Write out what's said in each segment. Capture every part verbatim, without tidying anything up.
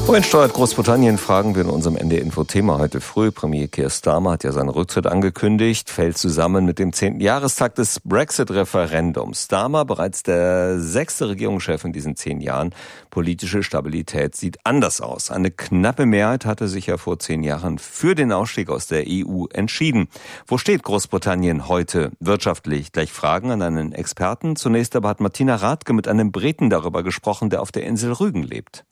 Wohin steuert Großbritannien, fragen wir in unserem N D-Info-Thema heute früh. Premier Keir Starmer hat ja seinen Rücktritt angekündigt, fällt zusammen mit dem zehnten Jahrestag des Brexit-Referendums. Starmer, bereits der sechste Regierungschef in diesen zehn Jahren. Politische Stabilität sieht anders aus. Eine knappe Mehrheit hatte sich ja vor zehn Jahren für den Ausstieg aus der E U entschieden. Wo steht Großbritannien heute wirtschaftlich? Gleich Fragen an einen Experten. Zunächst aber hat Martina Rathke mit einem Briten darüber gesprochen, der auf der Insel Rügen lebt.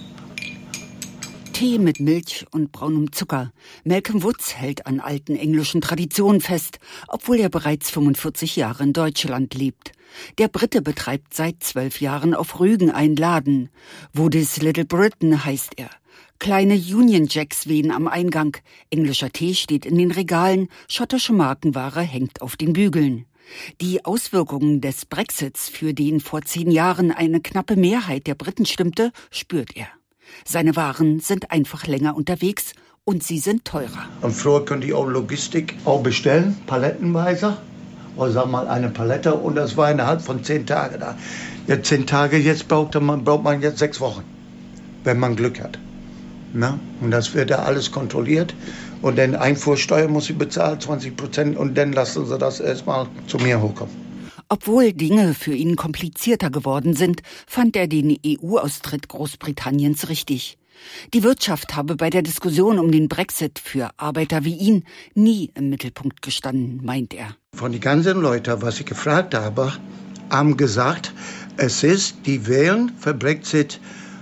Tee mit Milch und braunem Zucker. Malcolm Woods hält an alten englischen Traditionen fest, obwohl er bereits fünfundvierzig Jahre in Deutschland lebt. Der Brite betreibt seit zwölf Jahren auf Rügen einen Laden. Woody's Little Britain heißt er. Kleine Union Jacks wehen am Eingang. Englischer Tee steht in den Regalen, schottische Markenware hängt auf den Bügeln. Die Auswirkungen des Brexits, für den vor zehn Jahren eine knappe Mehrheit der Briten stimmte, spürt er. Seine Waren sind einfach länger unterwegs und sie sind teurer. Und früher konnte ich auch Logistik auch bestellen, palettenweise. Oder sag mal eine Palette und das war innerhalb von zehn Tagen da. Jetzt zehn Tage, jetzt braucht man, braucht man jetzt sechs Wochen, wenn man Glück hat. Na? Und das wird da alles kontrolliert. Und dann Einfuhrsteuer muss ich bezahlen, zwanzig Prozent. Und dann lassen sie das erstmal zu mir hochkommen. Obwohl Dinge für ihn komplizierter geworden sind, fand er den E U-Austritt Großbritanniens richtig. Die Wirtschaft habe bei der Diskussion um den Brexit für Arbeiter wie ihn nie im Mittelpunkt gestanden, meint er. Von den ganzen Leuten, was ich gefragt habe, haben gesagt, es ist, die wählen für Brexit,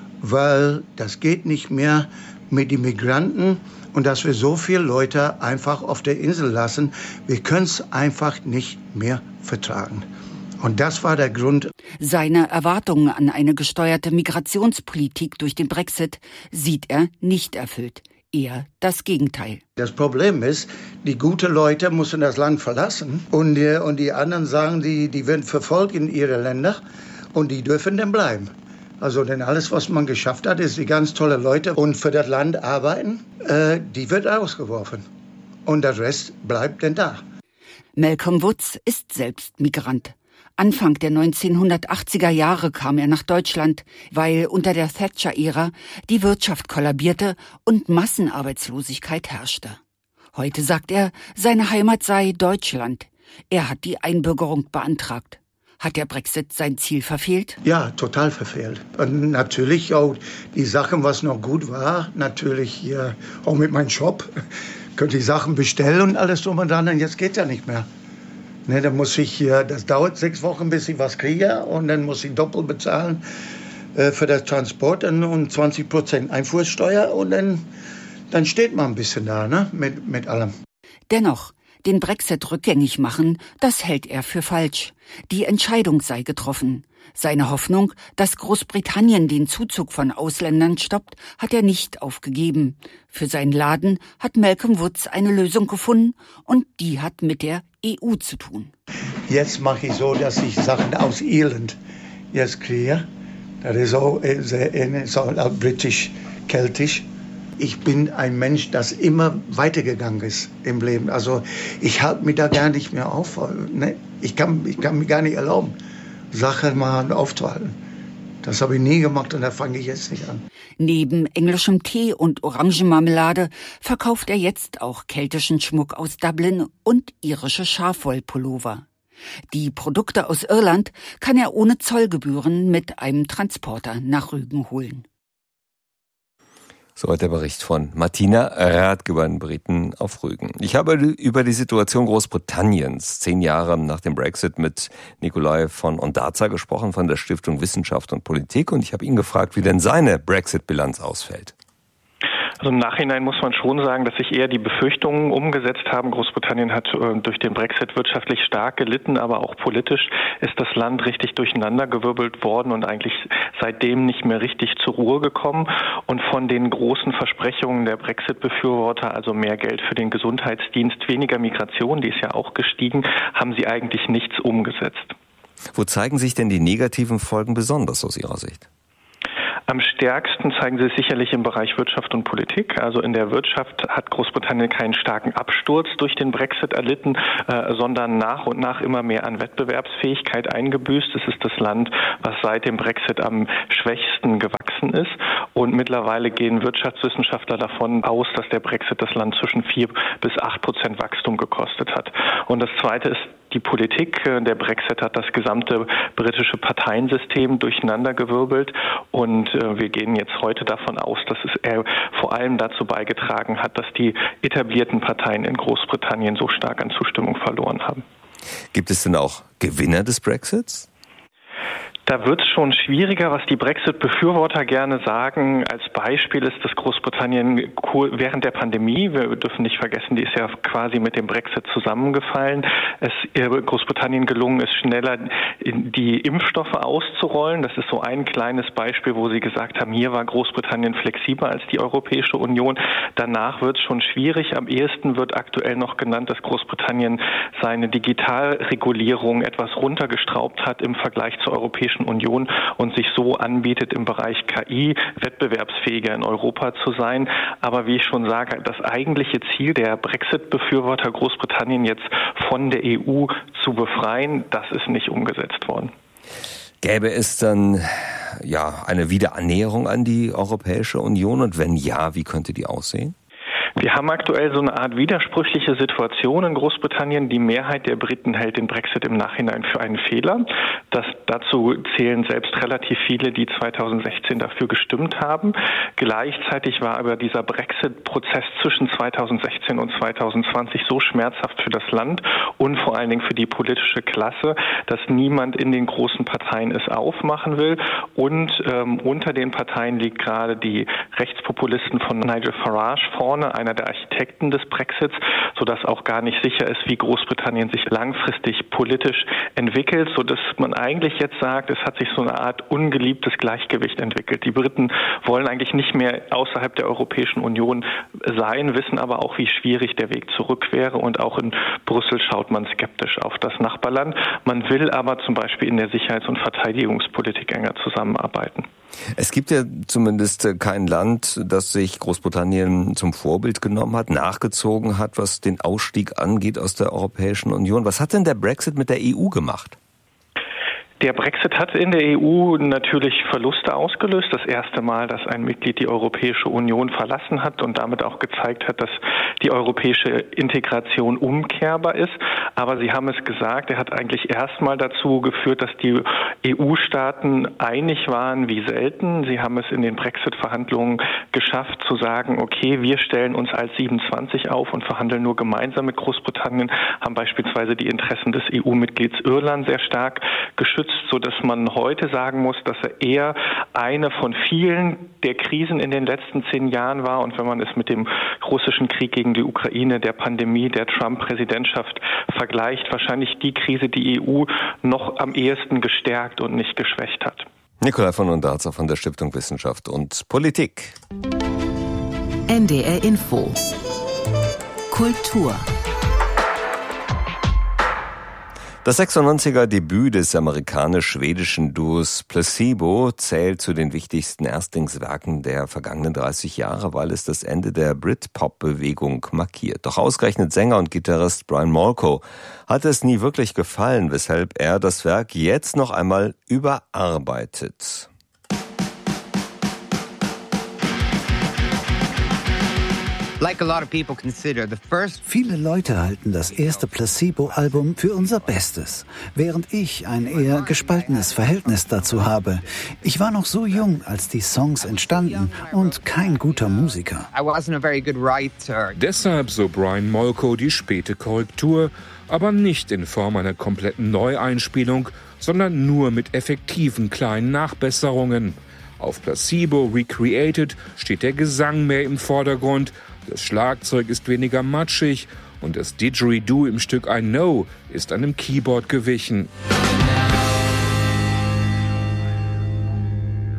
weil das geht nicht mehr mit den Migranten und dass wir so viele Leute einfach auf der Insel lassen. Wir können es einfach nicht mehr vertragen. Und das war der Grund. Seine Erwartungen an eine gesteuerte Migrationspolitik durch den Brexit sieht er nicht erfüllt. Eher das Gegenteil. Das Problem ist, die guten Leute müssen das Land verlassen und die, und die anderen sagen, die, die werden verfolgt in ihre Länder und die dürfen dann bleiben. Also denn alles, was man geschafft hat, ist die ganz tolle Leute und für das Land arbeiten, äh, die wird ausgeworfen. Und der Rest bleibt dann da. Malcolm Woods ist selbst Migrant. Anfang der neunzehnhundertachtziger Jahre kam er nach Deutschland, weil unter der Thatcher-Ära die Wirtschaft kollabierte und Massenarbeitslosigkeit herrschte. Heute sagt er, seine Heimat sei Deutschland. Er hat die Einbürgerung beantragt. Hat der Brexit sein Ziel verfehlt? Ja, total verfehlt. Und natürlich auch die Sachen, was noch gut war, natürlich hier auch mit meinem Shop, könnte ich Sachen bestellen und alles drum und dran, und jetzt geht's ja nicht mehr. Ne, dann muss ich hier, das dauert sechs Wochen, bis ich was kriege und dann muss ich doppelt bezahlen äh, für das Transport und zwanzig Prozent Einfuhrsteuer und dann, dann steht man ein bisschen da, ne, mit, mit allem. Dennoch, den Brexit rückgängig machen, das hält er für falsch. Die Entscheidung sei getroffen. Seine Hoffnung, dass Großbritannien den Zuzug von Ausländern stoppt, hat er nicht aufgegeben. Für seinen Laden hat Malcolm Woods eine Lösung gefunden und die hat mit der E U zu tun. Jetzt mache ich so, dass ich Sachen aus Irland jetzt kriege. Das ist auch sehr so britisch, keltisch. Ich bin ein Mensch, das immer weitergegangen ist im Leben. Also ich halte mich da gar nicht mehr auf. Ne? Ich kann, ich kann mir gar nicht erlauben, Sachen mal aufzuhalten. Das habe ich nie gemacht und da fange ich jetzt nicht an. Neben englischem Tee und Orangenmarmelade verkauft er jetzt auch keltischen Schmuck aus Dublin und irische Schafwollpullover. Die Produkte aus Irland kann er ohne Zollgebühren mit einem Transporter nach Rügen holen. Soweit der Bericht von Martina Rathke über den Briten auf Rügen. Ich habe über die Situation Großbritanniens zehn Jahre nach dem Brexit mit Nikolai von Ondarza gesprochen von der Stiftung Wissenschaft und Politik und ich habe ihn gefragt, wie denn seine Brexit-Bilanz ausfällt. Also im Nachhinein muss man schon sagen, dass sich eher die Befürchtungen umgesetzt haben. Großbritannien hat äh, durch den Brexit wirtschaftlich stark gelitten, aber auch politisch ist das Land richtig durcheinandergewirbelt worden und eigentlich seitdem nicht mehr richtig zur Ruhe gekommen. Und von den großen Versprechungen der Brexit-Befürworter, also mehr Geld für den Gesundheitsdienst, weniger Migration, die ist ja auch gestiegen, haben sie eigentlich nichts umgesetzt. Wo zeigen sich denn die negativen Folgen besonders aus Ihrer Sicht? Am stärksten zeigen sie es sicherlich im Bereich Wirtschaft und Politik. Also in der Wirtschaft hat Großbritannien keinen starken Absturz durch den Brexit erlitten, äh, sondern nach und nach immer mehr an Wettbewerbsfähigkeit eingebüßt. Es ist das Land, was seit dem Brexit am schwächsten gewachsen ist. Und mittlerweile gehen Wirtschaftswissenschaftler davon aus, dass der Brexit das Land zwischen vier bis acht Prozent Wachstum gekostet hat. Und das Zweite ist die Politik. Der Brexit hat das gesamte britische Parteiensystem durcheinandergewirbelt und wir gehen jetzt heute davon aus, dass es eher vor allem dazu beigetragen hat, dass die etablierten Parteien in Großbritannien so stark an Zustimmung verloren haben. Gibt es denn auch Gewinner des Brexits? Da wird es schon schwieriger, was die Brexit-Befürworter gerne sagen. Als Beispiel ist, dass Großbritannien während der Pandemie, wir dürfen nicht vergessen, die ist ja quasi mit dem Brexit zusammengefallen, es Großbritannien gelungen ist, schneller die Impfstoffe auszurollen. Das ist so ein kleines Beispiel, wo sie gesagt haben, hier war Großbritannien flexibler als die Europäische Union. Danach wird es schon schwierig. Am ehesten wird aktuell noch genannt, dass Großbritannien seine Digitalregulierung etwas runtergestraubt hat im Vergleich zur Europäischen Union und sich so anbietet, im Bereich K I wettbewerbsfähiger in Europa zu sein. Aber wie ich schon sage, das eigentliche Ziel der Brexit-Befürworter, Großbritannien jetzt von der E U zu befreien, das ist nicht umgesetzt worden. Gäbe es dann ja eine Wiederannäherung an die Europäische Union und wenn ja, wie könnte die aussehen? Wir haben aktuell so eine Art widersprüchliche Situation in Großbritannien. Die Mehrheit der Briten hält den Brexit im Nachhinein für einen Fehler. Das, dazu zählen selbst relativ viele, die zweitausendsechzehn dafür gestimmt haben. Gleichzeitig war aber dieser Brexit-Prozess zwischen zweitausendsechzehn und zweitausendzwanzig so schmerzhaft für das Land und vor allen Dingen für die politische Klasse, dass niemand in den großen Parteien es aufmachen will. Und ähm, unter den Parteien liegt gerade die Rechtspopulisten von Nigel Farage vorne, einer der Architekten des Brexits, sodass auch gar nicht sicher ist, wie Großbritannien sich langfristig politisch entwickelt, sodass man eigentlich jetzt sagt, es hat sich so eine Art ungeliebtes Gleichgewicht entwickelt. Die Briten wollen eigentlich nicht mehr außerhalb der Europäischen Union sein, wissen aber auch, wie schwierig der Weg zurück wäre und auch in Brüssel schaut man skeptisch auf das Nachbarland. Man will aber zum Beispiel in der Sicherheits- und Verteidigungspolitik enger zusammenarbeiten. Es gibt ja zumindest kein Land, das sich Großbritannien zum Vorbild genommen hat, nachgezogen hat, was den Ausstieg angeht aus der Europäischen Union. Was hat denn der Brexit mit der E U gemacht? Der Brexit hat in der E U natürlich Verluste ausgelöst. Das erste Mal, dass ein Mitglied die Europäische Union verlassen hat und damit auch gezeigt hat, dass die europäische Integration umkehrbar ist. Aber Sie haben es gesagt, er hat eigentlich erstmal dazu geführt, dass die E U-Staaten einig waren wie selten. Sie haben es in den Brexit-Verhandlungen geschafft zu sagen, okay, wir stellen uns als siebenundzwanzig auf und verhandeln nur gemeinsam mit Großbritannien, haben beispielsweise die Interessen des E U-Mitglieds Irland sehr stark geschützt, sodass man heute sagen muss, dass er eher eine von vielen der Krisen in den letzten zehn Jahren war. Und wenn man es mit dem russischen Krieg gegen die Ukraine, der Pandemie, der Trump-Präsidentschaft vergleicht, wahrscheinlich die Krise die E U noch am ehesten gestärkt und nicht geschwächt hat. Nikolai von Undarza von der Stiftung Wissenschaft und Politik. N D R Info. Kultur. Das sechsundneunziger Debüt des amerikanisch-schwedischen Duos Placebo zählt zu den wichtigsten Erstlingswerken der vergangenen dreißig Jahre, weil es das Ende der Britpop-Bewegung markiert. Doch ausgerechnet Sänger und Gitarrist Brian Molko hat es nie wirklich gefallen, weshalb er das Werk jetzt noch einmal überarbeitet. Viele Leute halten das erste Placebo-Album für unser Bestes, während ich ein eher gespaltenes Verhältnis dazu habe. Ich war noch so jung, als die Songs entstanden und kein guter Musiker. Deshalb, so Brian Molko, die späte Korrektur, aber nicht in Form einer kompletten Neueinspielung, sondern nur mit effektiven kleinen Nachbesserungen. Auf Placebo Recreated steht der Gesang mehr im Vordergrund, das Schlagzeug ist weniger matschig und das Didgeridoo im Stück I Know ist einem Keyboard gewichen.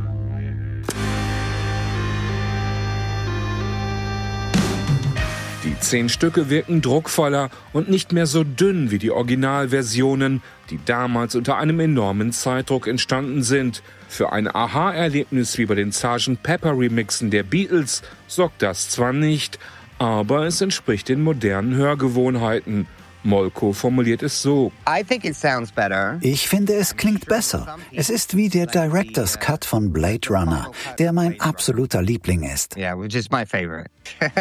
Die zehn Stücke wirken druckvoller und nicht mehr so dünn wie die Originalversionen, die damals unter einem enormen Zeitdruck entstanden sind. Für ein Aha-Erlebnis wie bei den Sergeant Pepper Remixen der Beatles sorgt das zwar nicht, aber es entspricht den modernen Hörgewohnheiten. Molko formuliert es so: Ich finde, es klingt besser. Es ist wie der Director's Cut von Blade Runner, der mein absoluter Liebling ist. Yeah, which is my favorite.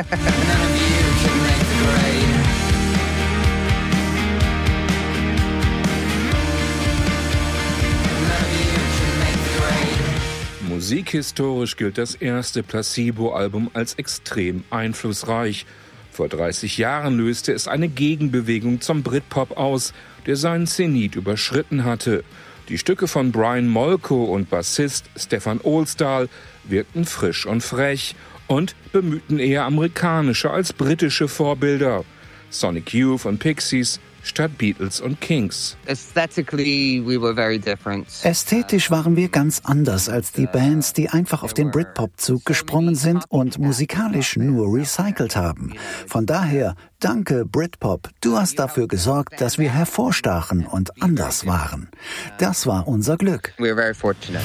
Musikhistorisch gilt das erste Placebo-Album als extrem einflussreich. Vor dreißig Jahren löste es eine Gegenbewegung zum Britpop aus, der seinen Zenit überschritten hatte. Die Stücke von Brian Molko und Bassist Stefan Ohlsdahl wirkten frisch und frech und bemühten eher amerikanische als britische Vorbilder. Sonic Youth und Pixies statt Beatles und Kings. Aesthetically, we were very different. Ästhetisch waren wir ganz anders als die Bands, die einfach auf den Britpop-Zug gesprungen sind und musikalisch nur recycelt haben. Von daher, danke Britpop, du hast dafür gesorgt, dass wir hervorstachen und anders waren. Das war unser Glück. We were very fortunate.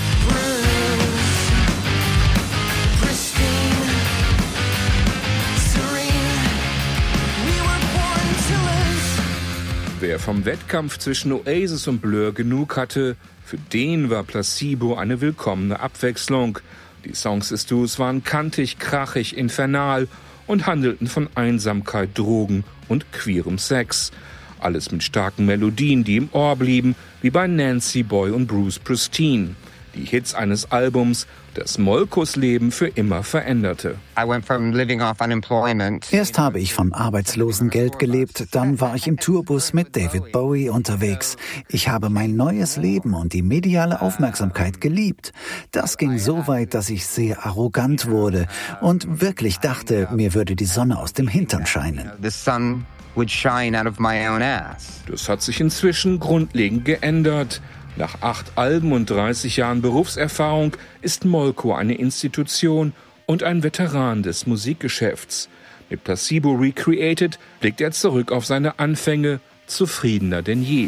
Wer vom Wettkampf zwischen Oasis und Blur genug hatte, für den war Placebo eine willkommene Abwechslung. Die Songs des Duos waren kantig, krachig, infernal und handelten von Einsamkeit, Drogen und queerem Sex. Alles mit starken Melodien, die im Ohr blieben, wie bei Nancy Boy und Bruce Springsteen. Die Hits eines Albums, das Molkos Leben für immer veränderte. I went from living off unemployment. Erst habe ich von Arbeitslosengeld gelebt, dann war ich im Tourbus mit David Bowie unterwegs. Ich habe mein neues Leben und die mediale Aufmerksamkeit geliebt. Das ging so weit, dass ich sehr arrogant wurde und wirklich dachte, mir würde die Sonne aus dem Hintern scheinen. The sun would shine out of my own ass. Das hat sich inzwischen grundlegend geändert. Nach acht Alben und dreißig Jahren Berufserfahrung ist Molko eine Institution und ein Veteran des Musikgeschäfts. Mit Placebo Recreated blickt er zurück auf seine Anfänge, zufriedener denn je.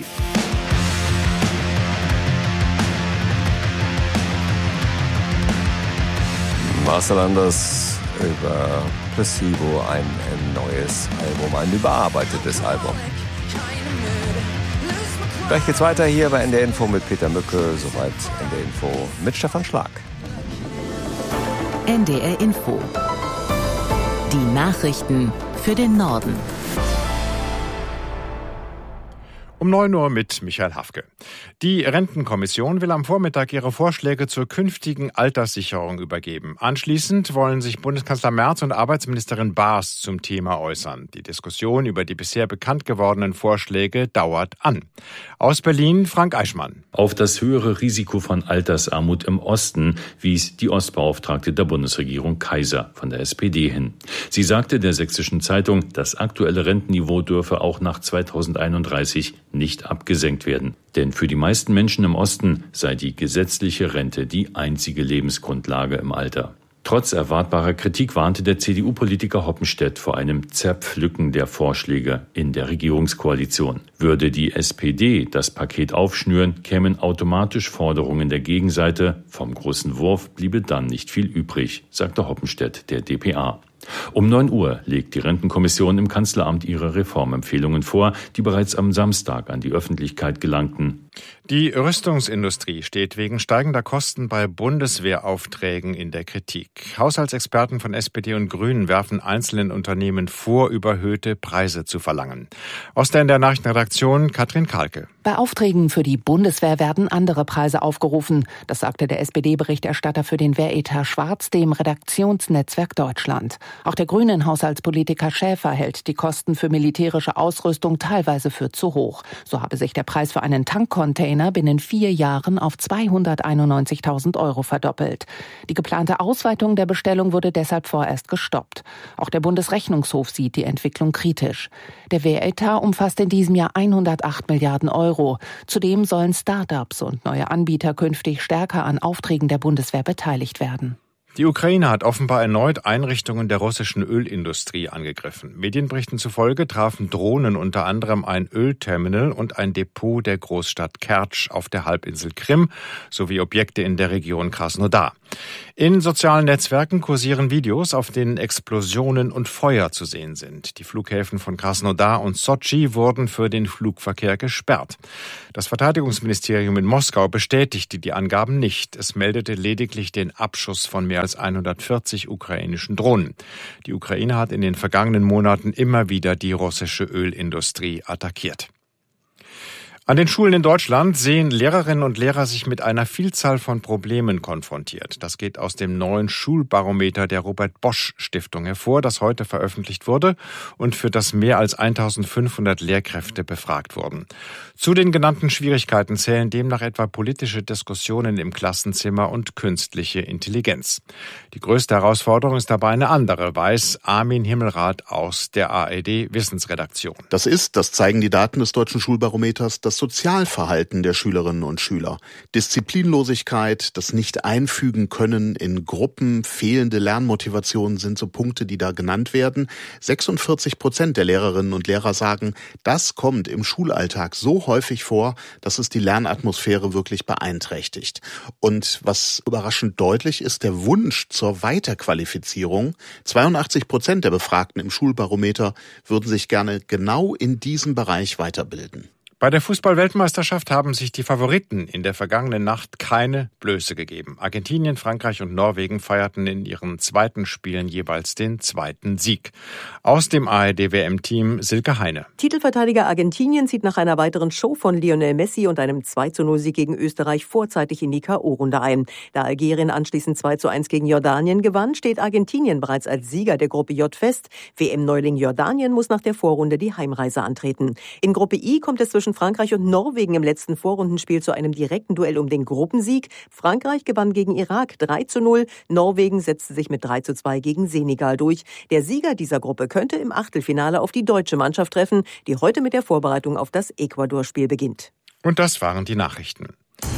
Marcel Anders über Placebo, ein neues Album, ein überarbeitetes Album. Gleich geht's weiter hier bei N D R Info mit Peter Mücke, soweit N D R Info mit Stefan Schlag. N D R Info. Die Nachrichten für den Norden. Um neun Uhr mit Michael Hafke. Die Rentenkommission will am Vormittag ihre Vorschläge zur künftigen Alterssicherung übergeben. Anschließend wollen sich Bundeskanzler Merz und Arbeitsministerin Baas zum Thema äußern. Die Diskussion über die bisher bekannt gewordenen Vorschläge dauert an. Aus Berlin Frank Eichmann. Auf das höhere Risiko von Altersarmut im Osten wies die Ostbeauftragte der Bundesregierung Kaiser von der S P D hin. Sie sagte der Sächsischen Zeitung, das aktuelle Rentenniveau dürfe auch nach zweitausendeinunddreißig nicht abgesenkt werden. Denn für die meisten Menschen im Osten sei die gesetzliche Rente die einzige Lebensgrundlage im Alter. Trotz erwartbarer Kritik warnte der C D U-Politiker Hoppenstedt vor einem Zerpflücken der Vorschläge in der Regierungskoalition. Würde die S P D das Paket aufschnüren, kämen automatisch Forderungen der Gegenseite. Vom großen Wurf bliebe dann nicht viel übrig, sagte Hoppenstedt der D P A. Um neun Uhr legt die Rentenkommission im Kanzleramt ihre Reformempfehlungen vor, die bereits am Samstag an die Öffentlichkeit gelangten. Die Rüstungsindustrie steht wegen steigender Kosten bei Bundeswehraufträgen in der Kritik. Haushaltsexperten von S P D und Grünen werfen einzelnen Unternehmen vor, überhöhte Preise zu verlangen. Aus der in der Nachrichtenredaktion Katrin Kalke. Bei Aufträgen für die Bundeswehr werden andere Preise aufgerufen. Das sagte der S P D-Berichterstatter für den Wehretat Schwarz dem Redaktionsnetzwerk Deutschland. Auch der grünen Haushaltspolitiker Schäfer hält die Kosten für militärische Ausrüstung teilweise für zu hoch. So habe sich der Preis für einen Tankcontainer binnen vier Jahren auf zweihunderteinundneunzigtausend Euro verdoppelt. Die geplante Ausweitung der Bestellung wurde deshalb vorerst gestoppt. Auch der Bundesrechnungshof sieht die Entwicklung kritisch. Der Wehretat umfasst in diesem Jahr hundertacht Milliarden Euro. Zudem sollen Start-ups und neue Anbieter künftig stärker an Aufträgen der Bundeswehr beteiligt werden. Die Ukraine hat offenbar erneut Einrichtungen der russischen Ölindustrie angegriffen. Medienberichten zufolge trafen Drohnen unter anderem ein Ölterminal und ein Depot der Großstadt Kertsch auf der Halbinsel Krim sowie Objekte in der Region Krasnodar. In sozialen Netzwerken kursieren Videos, auf denen Explosionen und Feuer zu sehen sind. Die Flughäfen von Krasnodar und Sotschi wurden für den Flugverkehr gesperrt. Das Verteidigungsministerium in Moskau bestätigte die Angaben nicht. Es meldete lediglich den Abschuss von mehr als hundertvierzig ukrainischen Drohnen. Die Ukraine hat in den vergangenen Monaten immer wieder die russische Ölindustrie attackiert. An den Schulen in Deutschland sehen Lehrerinnen und Lehrer sich mit einer Vielzahl von Problemen konfrontiert. Das geht aus dem neuen Schulbarometer der Robert-Bosch-Stiftung hervor, das heute veröffentlicht wurde und für das mehr als eintausendfünfhundert Lehrkräfte befragt wurden. Zu den genannten Schwierigkeiten zählen demnach etwa politische Diskussionen im Klassenzimmer und künstliche Intelligenz. Die größte Herausforderung ist dabei eine andere, weiß Armin Himmelrath aus der A R D-Wissensredaktion. Das ist, das zeigen die Daten des deutschen Schulbarometers, das Sozialverhalten der Schülerinnen und Schüler. Disziplinlosigkeit, das Nicht-Einfügen können in Gruppen, fehlende Lernmotivation sind so Punkte, die da genannt werden. sechsundvierzig Prozent der Lehrerinnen und Lehrer sagen, das kommt im Schulalltag so häufig vor, dass es die Lernatmosphäre wirklich beeinträchtigt. Und was überraschend deutlich ist, der Wunsch zur Weiterqualifizierung. zweiundachtzig Prozent der Befragten im Schulbarometer würden sich gerne genau in diesem Bereich weiterbilden. Bei der Fußball-Weltmeisterschaft haben sich die Favoriten in der vergangenen Nacht keine Blöße gegeben. Argentinien, Frankreich und Norwegen feierten in ihren zweiten Spielen jeweils den zweiten Sieg. Aus dem A R D-W M-Team Silke Heine. Titelverteidiger Argentinien zieht nach einer weiteren Show von Lionel Messi und einem zwei zu null Sieg gegen Österreich vorzeitig in die K O-Runde ein. Da Algerien anschließend zwei zu eins gegen Jordanien gewann, steht Argentinien bereits als Sieger der Gruppe J fest. W M-Neuling Jordanien muss nach der Vorrunde die Heimreise antreten. In Gruppe I kommt es zwischen Frankreich und Norwegen im letzten Vorrundenspiel zu einem direkten Duell um den Gruppensieg. Frankreich gewann gegen Irak drei zu null. Norwegen setzte sich mit drei zu zwei gegen Senegal durch. Der Sieger dieser Gruppe könnte im Achtelfinale auf die deutsche Mannschaft treffen, die heute mit der Vorbereitung auf das Ecuador-Spiel beginnt. Und das waren die Nachrichten.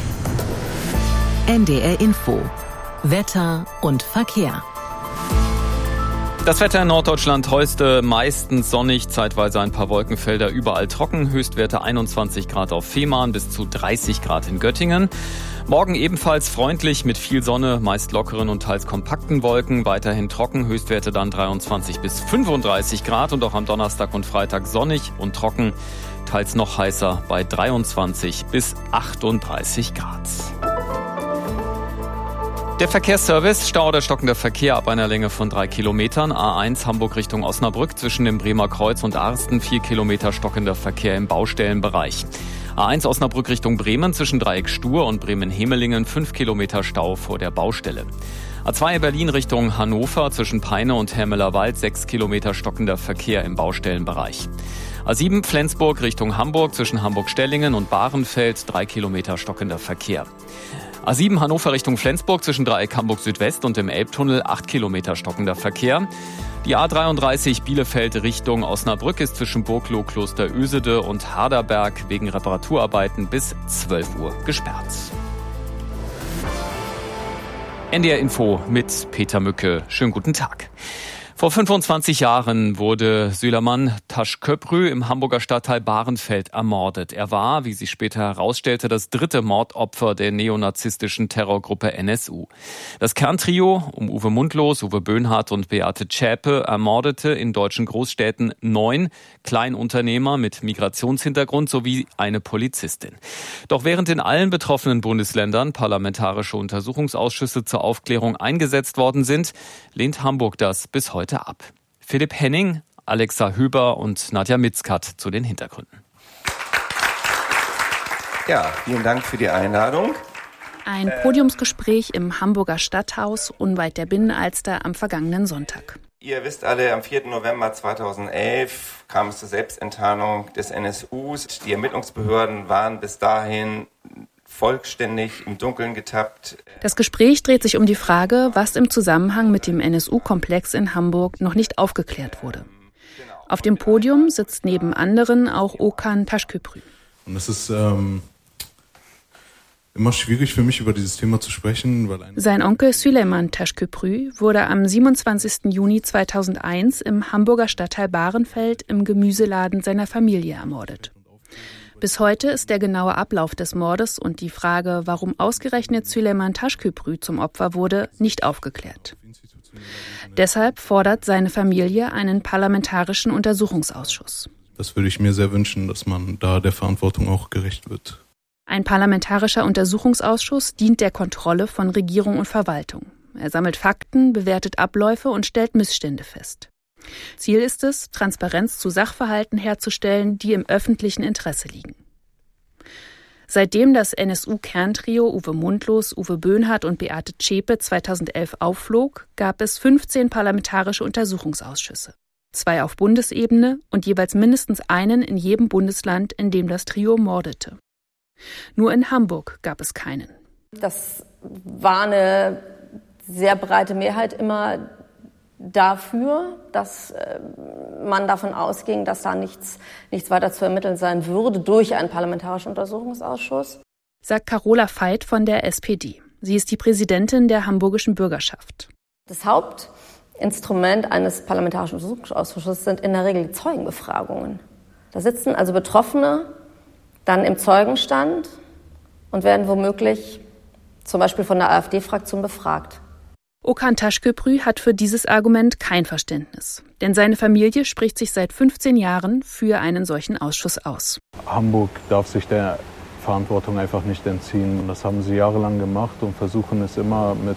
N D R Info. Wetter und Verkehr. Das Wetter in Norddeutschland heute meistens sonnig, zeitweise ein paar Wolkenfelder, überall trocken. Höchstwerte einundzwanzig Grad auf Fehmarn bis zu dreißig Grad in Göttingen. Morgen ebenfalls freundlich mit viel Sonne, meist lockeren und teils kompakten Wolken. Weiterhin trocken, Höchstwerte dann dreiundzwanzig bis fünfunddreißig Grad und auch am Donnerstag und Freitag sonnig und trocken. Teils noch heißer bei dreiundzwanzig bis achtunddreißig Grad. Der Verkehrsservice, Stau oder stockender Verkehr ab einer Länge von drei Kilometern. A eins Hamburg Richtung Osnabrück zwischen dem Bremer Kreuz und Arsten, vier Kilometer stockender Verkehr im Baustellenbereich. A eins Osnabrück Richtung Bremen zwischen Dreieck Stur und Bremen-Hemelingen, fünf Kilometer Stau vor der Baustelle. A zwei Berlin Richtung Hannover zwischen Peine und Hermelerwald, sechs Kilometer stockender Verkehr im Baustellenbereich. A sieben Flensburg Richtung Hamburg zwischen Hamburg-Stellingen und Bahrenfeld, drei Kilometer stockender Verkehr. A sieben Hannover Richtung Flensburg zwischen Dreieck Hamburg Südwest und dem Elbtunnel, acht Kilometer stockender Verkehr. Die A dreiunddreißig Bielefeld Richtung Osnabrück ist zwischen Burgloh, Kloster Ösede und Harderberg wegen Reparaturarbeiten bis zwölf Uhr gesperrt. N D R Info mit Peter Mücke. Schönen guten Tag. Vor fünfundzwanzig Jahren wurde Süleyman Taşköprü im Hamburger Stadtteil Bahrenfeld ermordet. Er war, wie sich später herausstellte, das dritte Mordopfer der neonazistischen Terrorgruppe N S U. Das Kerntrio um Uwe Mundlos, Uwe Böhnhardt und Beate Zschäpe ermordete in deutschen Großstädten neun Kleinunternehmer mit Migrationshintergrund sowie eine Polizistin. Doch während in allen betroffenen Bundesländern parlamentarische Untersuchungsausschüsse zur Aufklärung eingesetzt worden sind, lehnt Hamburg das bis heute ab. Philipp Henning, Alexa Hüber und Nadja Mitzkat zu den Hintergründen. Ja, vielen Dank für die Einladung. Ein Podiumsgespräch im Hamburger Stadthaus unweit der Binnenalster am vergangenen Sonntag. Ihr wisst alle, am vierten November zweitausendelf kam es zur Selbstenttarnung des N S Us. Die Ermittlungsbehörden waren bis dahin vollständig im Dunkeln getappt. Das Gespräch dreht sich um die Frage, was im Zusammenhang mit dem N S U-Komplex in Hamburg noch nicht aufgeklärt wurde. Auf dem Podium sitzt neben anderen auch Okan Taşköprü. Und es ist ähm, immer schwierig für mich, über dieses Thema zu sprechen. Weil Sein Onkel Süleyman Taşköprü wurde am siebenundzwanzigsten Juni zweitausendeins im Hamburger Stadtteil Bahrenfeld im Gemüseladen seiner Familie ermordet. Bis heute ist der genaue Ablauf des Mordes und die Frage, warum ausgerechnet Süleyman Taşköprü zum Opfer wurde, nicht aufgeklärt. Deshalb fordert seine Familie einen parlamentarischen Untersuchungsausschuss. Das würde ich mir sehr wünschen, dass man da der Verantwortung auch gerecht wird. Ein parlamentarischer Untersuchungsausschuss dient der Kontrolle von Regierung und Verwaltung. Er sammelt Fakten, bewertet Abläufe und stellt Missstände fest. Ziel ist es, Transparenz zu Sachverhalten herzustellen, die im öffentlichen Interesse liegen. Seitdem das N S U-Kerntrio Uwe Mundlos, Uwe Böhnhardt und Beate Zschäpe zweitausendelf aufflog, gab es fünfzehn parlamentarische Untersuchungsausschüsse. Zwei auf Bundesebene und jeweils mindestens einen in jedem Bundesland, in dem das Trio mordete. Nur in Hamburg gab es keinen. Das war eine sehr breite Mehrheit immer dafür, dass man davon ausging, dass da nichts, nichts weiter zu ermitteln sein würde durch einen parlamentarischen Untersuchungsausschuss. Sagt Carola Veit von der S P D. Sie ist die Präsidentin der hamburgischen Bürgerschaft. Das Hauptinstrument eines parlamentarischen Untersuchungsausschusses sind in der Regel Zeugenbefragungen. Da sitzen also Betroffene dann im Zeugenstand und werden womöglich zum Beispiel von der AfD-Fraktion befragt. Okan Taşköprü hat für dieses Argument kein Verständnis. Denn seine Familie spricht sich seit fünfzehn Jahren für einen solchen Ausschuss aus. Hamburg darf sich der Verantwortung einfach nicht entziehen. Das haben sie jahrelang gemacht und versuchen es immer mit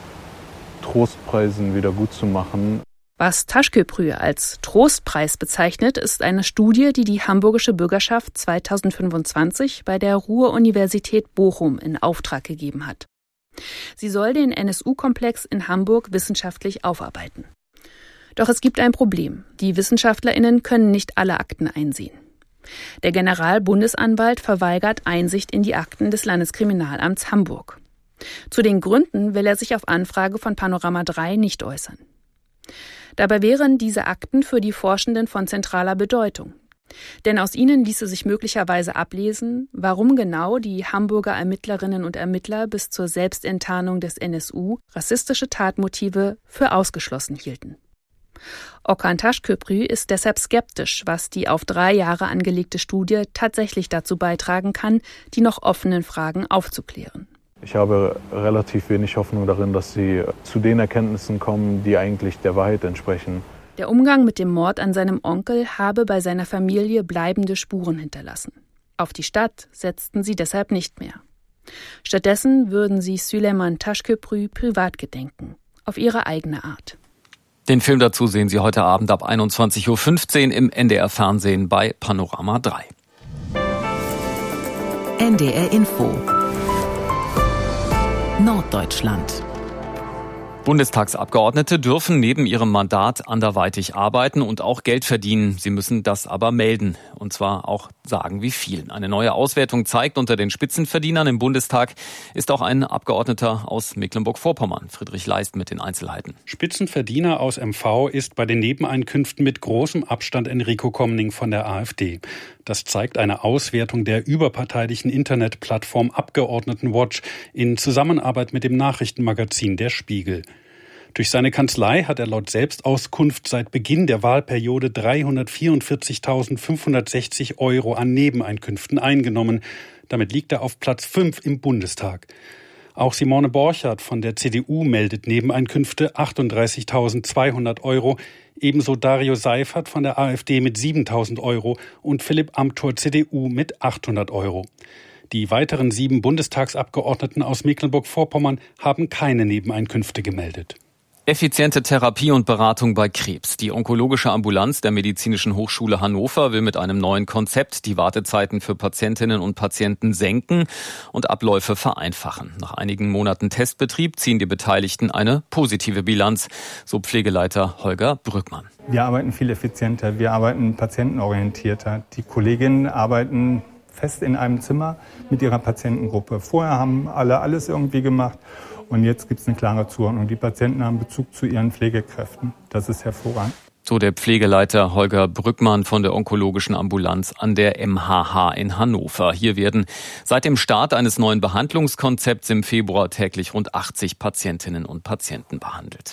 Trostpreisen wieder gut zu machen. Was Taşköprü als Trostpreis bezeichnet, ist eine Studie, die die hamburgische Bürgerschaft zweitausendfünfundzwanzig bei der Ruhr-Universität Bochum in Auftrag gegeben hat. Sie soll den N S U-Komplex in Hamburg wissenschaftlich aufarbeiten. Doch es gibt ein Problem. Die WissenschaftlerInnen können nicht alle Akten einsehen. Der Generalbundesanwalt verweigert Einsicht in die Akten des Landeskriminalamts Hamburg. Zu den Gründen will er sich auf Anfrage von Panorama drei nicht äußern. Dabei wären diese Akten für die Forschenden von zentraler Bedeutung. Denn aus ihnen ließe sich möglicherweise ablesen, warum genau die Hamburger Ermittlerinnen und Ermittler bis zur Selbstenttarnung des N S U rassistische Tatmotive für ausgeschlossen hielten. Okan Taşköprü ist deshalb skeptisch, was die auf drei Jahre angelegte Studie tatsächlich dazu beitragen kann, die noch offenen Fragen aufzuklären. Ich habe relativ wenig Hoffnung darin, dass sie zu den Erkenntnissen kommen, die eigentlich der Wahrheit entsprechen. Der Umgang mit dem Mord an seinem Onkel habe bei seiner Familie bleibende Spuren hinterlassen. Auf die Stadt setzten sie deshalb nicht mehr. Stattdessen würden sie Süleyman Taşköprü privat gedenken, auf ihre eigene Art. Den Film dazu sehen Sie heute Abend ab einundzwanzig Uhr fünfzehn im N D R-Fernsehen bei Panorama drei. N D R Info Norddeutschland. Bundestagsabgeordnete dürfen neben ihrem Mandat anderweitig arbeiten und auch Geld verdienen. Sie müssen das aber melden. Und zwar auch sagen, wie viel. Eine neue Auswertung zeigt, unter den Spitzenverdienern im Bundestag ist auch ein Abgeordneter aus Mecklenburg-Vorpommern. Friedrich Leist mit den Einzelheiten. Spitzenverdiener aus M V ist bei den Nebeneinkünften mit großem Abstand Enrico Komning von der AfD. Das zeigt eine Auswertung der überparteilichen Internetplattform Abgeordnetenwatch in Zusammenarbeit mit dem Nachrichtenmagazin Der Spiegel. Durch seine Kanzlei hat er laut Selbstauskunft seit Beginn der Wahlperiode dreihundertvierundvierzigtausendfünfhundertsechzig Euro an Nebeneinkünften eingenommen. Damit liegt er auf Platz fünf im Bundestag. Auch Simone Borchardt von der C D U meldet Nebeneinkünfte achtunddreißigtausendzweihundert Euro. Ebenso Dario Seifert von der AfD mit siebentausend Euro und Philipp Amthor C D U mit achthundert Euro. Die weiteren sieben Bundestagsabgeordneten aus Mecklenburg-Vorpommern haben keine Nebeneinkünfte gemeldet. Effiziente Therapie und Beratung bei Krebs. Die onkologische Ambulanz der Medizinischen Hochschule Hannover will mit einem neuen Konzept die Wartezeiten für Patientinnen und Patienten senken und Abläufe vereinfachen. Nach einigen Monaten Testbetrieb ziehen die Beteiligten eine positive Bilanz, so Pflegeleiter Holger Brückmann. Wir arbeiten viel effizienter, wir arbeiten patientenorientierter. Die Kolleginnen arbeiten fest in einem Zimmer mit ihrer Patientengruppe. Vorher haben alle alles irgendwie gemacht. Und jetzt gibt es eine klare Zuordnung. Die Patienten haben Bezug zu ihren Pflegekräften. Das ist hervorragend. So der Pflegeleiter Holger Brückmann von der onkologischen Ambulanz an der M H H in Hannover. Hier werden seit dem Start eines neuen Behandlungskonzepts im Februar täglich rund achtzig Patientinnen und Patienten behandelt.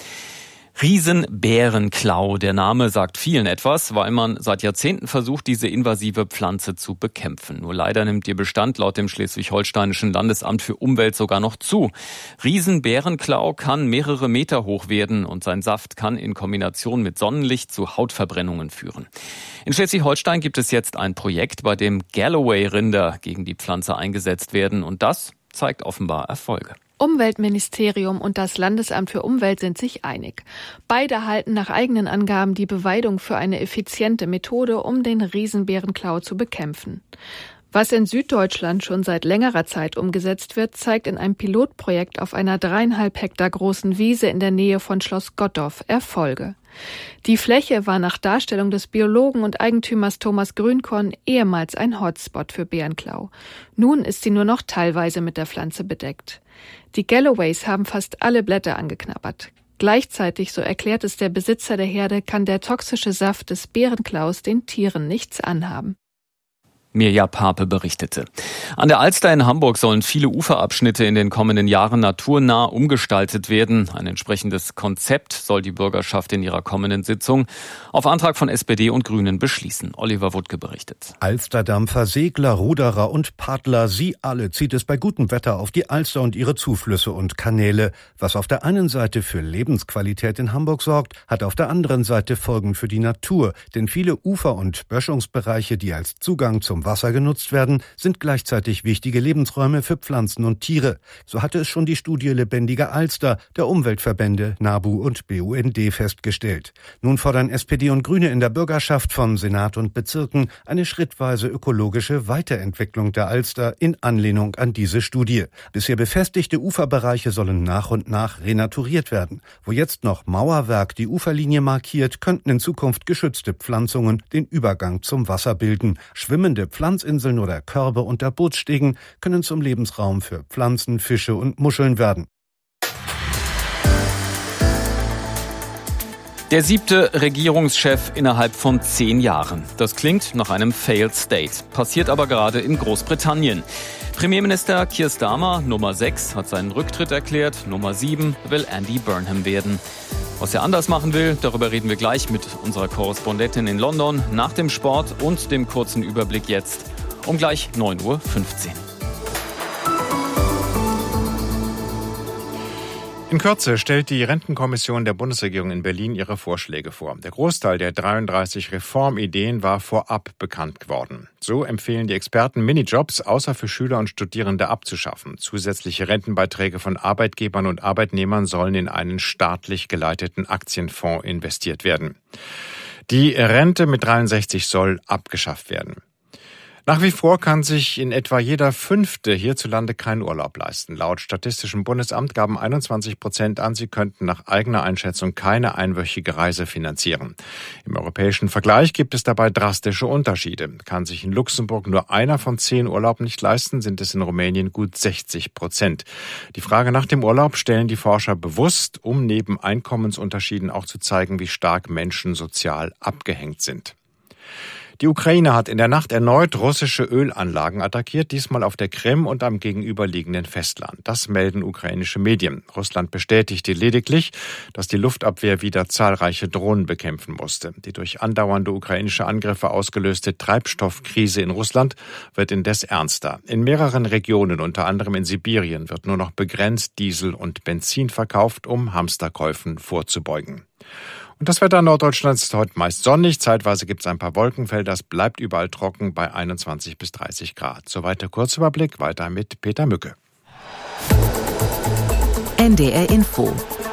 Riesenbärenklau, der Name sagt vielen etwas, weil man seit Jahrzehnten versucht, diese invasive Pflanze zu bekämpfen. Nur leider nimmt ihr Bestand laut dem Schleswig-Holsteinischen Landesamt für Umwelt sogar noch zu. Riesenbärenklau kann mehrere Meter hoch werden und sein Saft kann in Kombination mit Sonnenlicht zu Hautverbrennungen führen. In Schleswig-Holstein gibt es jetzt ein Projekt, bei dem Galloway-Rinder gegen die Pflanze eingesetzt werden und das zeigt offenbar Erfolge. Umweltministerium und das Landesamt für Umwelt sind sich einig. Beide halten nach eigenen Angaben die Beweidung für eine effiziente Methode, um den Riesenbärenklau zu bekämpfen. Was in Süddeutschland schon seit längerer Zeit umgesetzt wird, zeigt in einem Pilotprojekt auf einer dreieinhalb Hektar großen Wiese in der Nähe von Schloss Gottorf Erfolge. Die Fläche war nach Darstellung des Biologen und Eigentümers Thomas Grünkorn ehemals ein Hotspot für Bärenklau. Nun ist sie nur noch teilweise mit der Pflanze bedeckt. Die Galloways haben fast alle Blätter angeknabbert. Gleichzeitig, so erklärt es der Besitzer der Herde, kann der toxische Saft des Bärenklaus den Tieren nichts anhaben. Mirja Pape berichtete. An der Alster in Hamburg sollen viele Uferabschnitte in den kommenden Jahren naturnah umgestaltet werden. Ein entsprechendes Konzept soll die Bürgerschaft in ihrer kommenden Sitzung auf Antrag von S P D und Grünen beschließen. Oliver Wuttke berichtet. Alsterdampfer, Segler, Ruderer und Paddler, sie alle zieht es bei gutem Wetter auf die Alster und ihre Zuflüsse und Kanäle. Was auf der einen Seite für Lebensqualität in Hamburg sorgt, hat auf der anderen Seite Folgen für die Natur. Denn viele Ufer- und Böschungsbereiche, die als Zugang zum Wasser genutzt werden, sind gleichzeitig wichtige Lebensräume für Pflanzen und Tiere. So hatte es schon die Studie Lebendige Alster der Umweltverbände NABU und B U N D festgestellt. Nun fordern S P D und Grüne in der Bürgerschaft von Senat und Bezirken eine schrittweise ökologische Weiterentwicklung der Alster in Anlehnung an diese Studie. Bisher befestigte Uferbereiche sollen nach und nach renaturiert werden. Wo jetzt noch Mauerwerk die Uferlinie markiert, könnten in Zukunft geschützte Pflanzungen den Übergang zum Wasser bilden. Schwimmende Pflanzinseln oder Körbe unter Bootsstegen können zum Lebensraum für Pflanzen, Fische und Muscheln werden. Der siebte Regierungschef innerhalb von zehn Jahren. Das klingt nach einem Failed State. Passiert aber gerade in Großbritannien. Premierminister Keir Starmer, Nummer sechs, hat seinen Rücktritt erklärt. Nummer sieben will Andy Burnham werden. Was er anders machen will, darüber reden wir gleich mit unserer Korrespondentin in London nach dem Sport und dem kurzen Überblick jetzt um gleich neun Uhr fünfzehn. In Kürze stellt die Rentenkommission der Bundesregierung in Berlin ihre Vorschläge vor. Der Großteil der dreiunddreißig Reformideen war vorab bekannt geworden. So empfehlen die Experten, Minijobs außer für Schüler und Studierende abzuschaffen. Zusätzliche Rentenbeiträge von Arbeitgebern und Arbeitnehmern sollen in einen staatlich geleiteten Aktienfonds investiert werden. Die Rente mit dreiundsechzig soll abgeschafft werden. Nach wie vor kann sich in etwa jeder Fünfte hierzulande keinen Urlaub leisten. Laut Statistischem Bundesamt gaben einundzwanzig Prozent an, sie könnten nach eigener Einschätzung keine einwöchige Reise finanzieren. Im europäischen Vergleich gibt es dabei drastische Unterschiede. Kann sich in Luxemburg nur einer von zehn Urlaub nicht leisten, sind es in Rumänien gut sechzig Prozent. Die Frage nach dem Urlaub stellen die Forscher bewusst, um neben Einkommensunterschieden auch zu zeigen, wie stark Menschen sozial abgehängt sind. Die Ukraine hat in der Nacht erneut russische Ölanlagen attackiert, diesmal auf der Krim und am gegenüberliegenden Festland. Das melden ukrainische Medien. Russland bestätigte lediglich, dass die Luftabwehr wieder zahlreiche Drohnen bekämpfen musste. Die durch andauernde ukrainische Angriffe ausgelöste Treibstoffkrise in Russland wird indes ernster. In mehreren Regionen, unter anderem in Sibirien, wird nur noch begrenzt Diesel und Benzin verkauft, um Hamsterkäufen vorzubeugen. Und das Wetter in Norddeutschland ist heute meist sonnig. Zeitweise gibt es ein paar Wolkenfelder. Es bleibt überall trocken bei einundzwanzig bis dreißig Grad. Soweit der Kurzüberblick. Weiter mit Peter Mücke. N D R Info.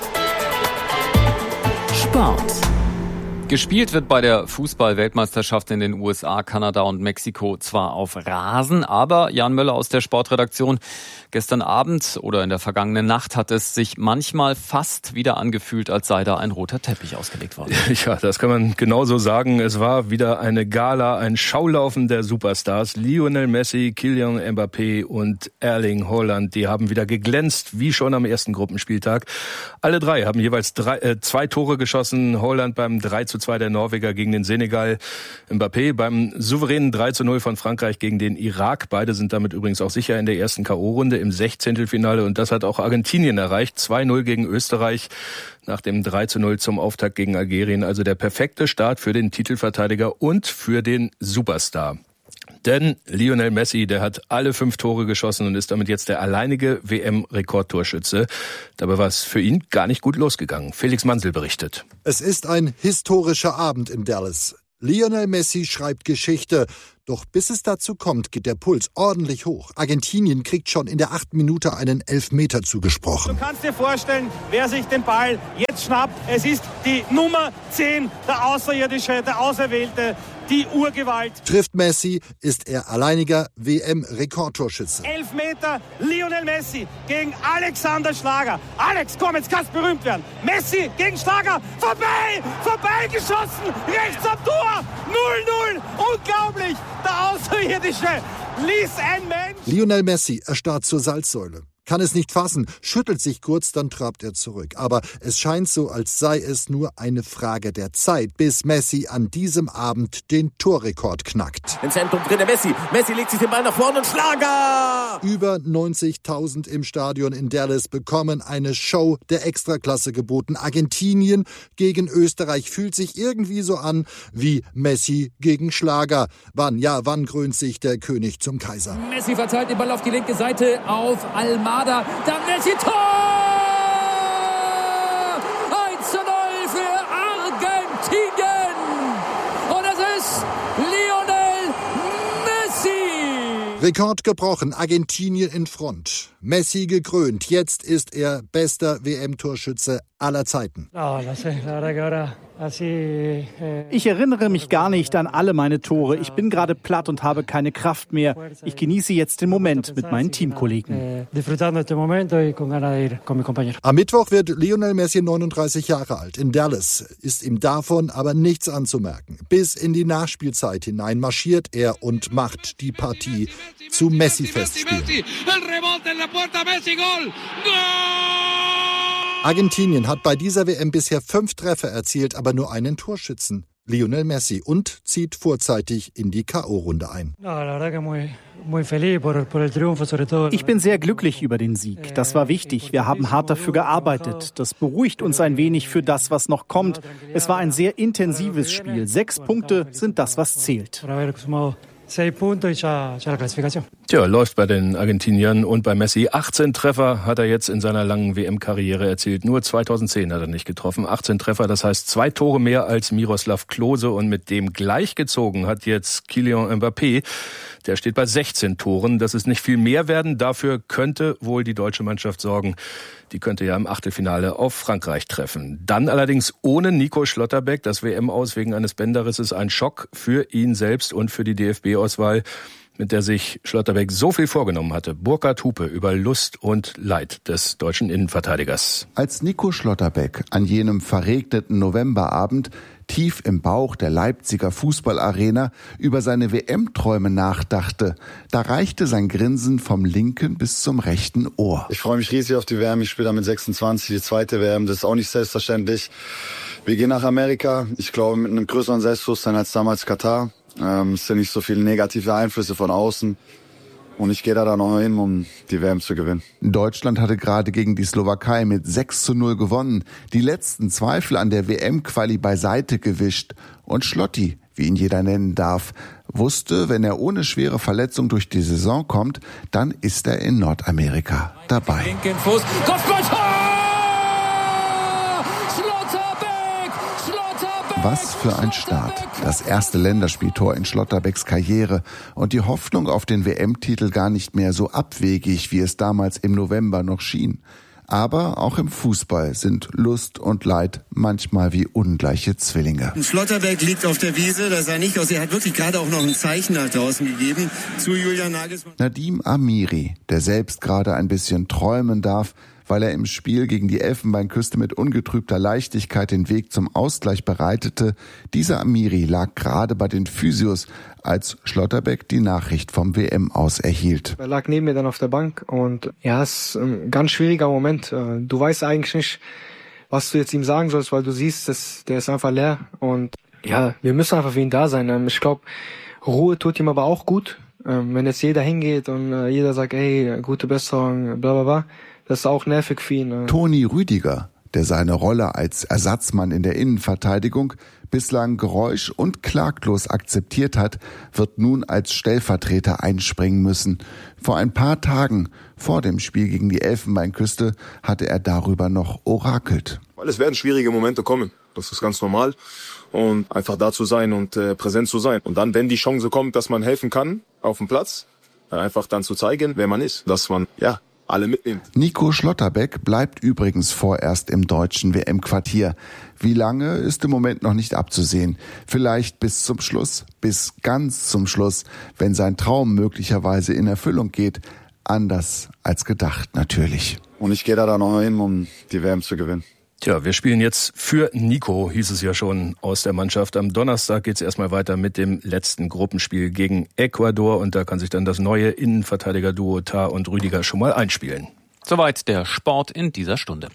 Sport. Gespielt wird bei der Fußball-Weltmeisterschaft in den U S A, Kanada und Mexiko zwar auf Rasen, aber Jan Möller aus der Sportredaktion, gestern Abend oder in der vergangenen Nacht hat es sich manchmal fast wieder angefühlt, als sei da ein roter Teppich ausgelegt worden. Ja, das kann man genauso sagen. Es war wieder eine Gala, ein Schaulaufen der Superstars. Lionel Messi, Kylian Mbappé und Erling Haaland, die haben wieder geglänzt, wie schon am ersten Gruppenspieltag. Alle drei haben jeweils drei, äh, zwei Tore geschossen. Haaland beim drei zu zu zwei der Norweger gegen den Senegal. Mbappé beim souveränen drei zu null von Frankreich gegen den Irak. Beide sind damit übrigens auch sicher in der ersten K O-Runde im Sechzehntelfinale. Und das hat auch Argentinien erreicht. zwei null gegen Österreich nach dem drei zu null zum Auftakt gegen Algerien. Also der perfekte Start für den Titelverteidiger und für den Superstar. Denn Lionel Messi, der hat alle fünf Tore geschossen und ist damit jetzt der alleinige W M-Rekordtorschütze. Dabei war es für ihn gar nicht gut losgegangen. Felix Mansel berichtet. Es ist ein historischer Abend in Dallas. Lionel Messi schreibt Geschichte. Doch bis es dazu kommt, geht der Puls ordentlich hoch. Argentinien kriegt schon in der achten Minute einen Elfmeter zugesprochen. Du kannst dir vorstellen, wer sich den Ball jetzt schnappt. Es ist die Nummer zehn, der Außerirdische, der Auserwählte, die Urgewalt. Trifft Messi, ist er alleiniger W M-Rekordtorschütze. Elfmeter, Lionel Messi gegen Alexander Schlager. Alex, komm, jetzt kannst du berühmt werden. Messi gegen Schlager, vorbei, vorbeigeschossen, rechts am Tor, null null, unglaublich. Der Außerirdische ließ ein Mensch. Lionel Messi erstarrt zur Salzsäule. Kann es nicht fassen, schüttelt sich kurz, dann trabt er zurück. Aber es scheint so, als sei es nur eine Frage der Zeit, bis Messi an diesem Abend den Torrekord knackt. Im Zentrum drin der Messi. Messi legt sich den Ball nach vorne und Schlager! Über neunzigtausend im Stadion in Dallas bekommen eine Show der Extraklasse geboten. Argentinien gegen Österreich fühlt sich irgendwie so an wie Messi gegen Schlager. Wann, ja, wann krönt sich der König zum Kaiser? Messi verteilt den Ball auf die linke Seite auf Almada. Dann Messi, Tor! eins zu null für Argentinien! Und es ist Lionel Messi! Rekord gebrochen, Argentinien in Front. Messi gekrönt, jetzt ist er bester W M-Torschütze aller Zeiten. Ich erinnere mich gar nicht an alle meine Tore. Ich bin gerade platt und habe keine Kraft mehr. Ich genieße jetzt den Moment mit meinen Teamkollegen. Am Mittwoch wird Lionel Messi neununddreißig Jahre alt. In Dallas ist ihm davon aber nichts anzumerken. Bis in die Nachspielzeit hinein marschiert er und macht die Partie zu Messi-Festspielen. Argentinien hat bei dieser W M bisher fünf Treffer erzielt, aber nur einen Torschützen, Lionel Messi, und zieht vorzeitig in die K O-Runde ein. Ich bin sehr glücklich über den Sieg. Das war wichtig. Wir haben hart dafür gearbeitet. Das beruhigt uns ein wenig für das, was noch kommt. Es war ein sehr intensives Spiel. Sechs Punkte sind das, was zählt. Tja, läuft bei den Argentiniern und bei Messi. achtzehn Treffer hat er jetzt in seiner langen W M-Karriere erzielt. Nur zweitausendzehn hat er nicht getroffen. achtzehn Treffer, das heißt zwei Tore mehr als Miroslav Klose. Und mit dem gleichgezogen hat jetzt Kylian Mbappé. Der steht bei sechzehn Toren. Das ist nicht viel mehr werden. Dafür könnte wohl die deutsche Mannschaft sorgen. Die könnte ja im Achtelfinale auf Frankreich treffen. Dann allerdings ohne Nico Schlotterbeck. Das W M-Aus wegen eines Bänderrisses ein Schock für ihn selbst und für die D F B-Auswahl, mit der sich Schlotterbeck so viel vorgenommen hatte. Burkhard Hupe über Lust und Leid des deutschen Innenverteidigers. Als Nico Schlotterbeck an jenem verregneten Novemberabend tief im Bauch der Leipziger Fußballarena über seine W M-Träume nachdachte, da reichte sein Grinsen vom linken bis zum rechten Ohr. Ich freue mich riesig auf die W M. Ich spiele da mit sechsundzwanzig, die zweite W M. Das ist auch nicht selbstverständlich. Wir gehen nach Amerika. Ich glaube, mit einem größeren Selbstbewusstsein als damals Katar. Ähm, es sind nicht so viele negative Einflüsse von außen. Und ich gehe da dann noch hin, um die W M zu gewinnen. Deutschland hatte gerade gegen die Slowakei mit sechs zu null gewonnen, die letzten Zweifel an der W M-Quali beiseite gewischt. Und Schlotti, wie ihn jeder nennen darf, wusste, wenn er ohne schwere Verletzung durch die Saison kommt, dann ist er in Nordamerika dabei. Linken Fuß, Kopfball! Was für ein Start. Das erste Länderspieltor in Schlotterbecks Karriere und die Hoffnung auf den W M-Titel gar nicht mehr so abwegig, wie es damals im November noch schien. Aber auch im Fußball sind Lust und Leid manchmal wie ungleiche Zwillinge. Schlotterbeck liegt auf der Wiese, das sah nicht aus. Er hat wirklich gerade auch noch ein Zeichen nach draußen gegeben zu Julian Nagelsmann. Nadim Amiri, der selbst gerade ein bisschen träumen darf, weil er im Spiel gegen die Elfenbeinküste mit ungetrübter Leichtigkeit den Weg zum Ausgleich bereitete. Dieser Amiri lag gerade bei den Physios, als Schlotterbeck die Nachricht vom W M-Aus erhielt. Er lag neben mir dann auf der Bank und ja, es ist ein ganz schwieriger Moment. Du weißt eigentlich nicht, was du jetzt ihm sagen sollst, weil du siehst, dass der ist einfach leer. Und ja, wir müssen einfach für ihn da sein. Ich glaube, Ruhe tut ihm aber auch gut. Wenn jetzt jeder hingeht und jeder sagt, ey, gute Besserung, bla bla bla, das ist auch nervig für ihn. Toni Rüdiger, der seine Rolle als Ersatzmann in der Innenverteidigung bislang geräusch- und klaglos akzeptiert hat, wird nun als Stellvertreter einspringen müssen. Vor ein paar Tagen, vor dem Spiel gegen die Elfenbeinküste, hatte er darüber noch orakelt. Weil es werden schwierige Momente kommen. Das ist ganz normal. Und einfach da zu sein und äh, präsent zu sein. Und dann, wenn die Chance kommt, dass man helfen kann auf dem Platz, dann einfach dann zu zeigen, wer man ist. Dass man, ja, alle mitnimmt. Nico Schlotterbeck bleibt übrigens vorerst im deutschen W M-Quartier. Wie lange, ist im Moment noch nicht abzusehen. Vielleicht bis zum Schluss, bis ganz zum Schluss, wenn sein Traum möglicherweise in Erfüllung geht. Anders als gedacht natürlich. Und ich gehe da dann noch hin, um die W M zu gewinnen. Tja, wir spielen jetzt für Nico, hieß es ja schon, aus der Mannschaft. Am Donnerstag geht's erstmal weiter mit dem letzten Gruppenspiel gegen Ecuador. Und da kann sich dann das neue Innenverteidiger-Duo Tah und Rüdiger schon mal einspielen. Soweit der Sport in dieser Stunde.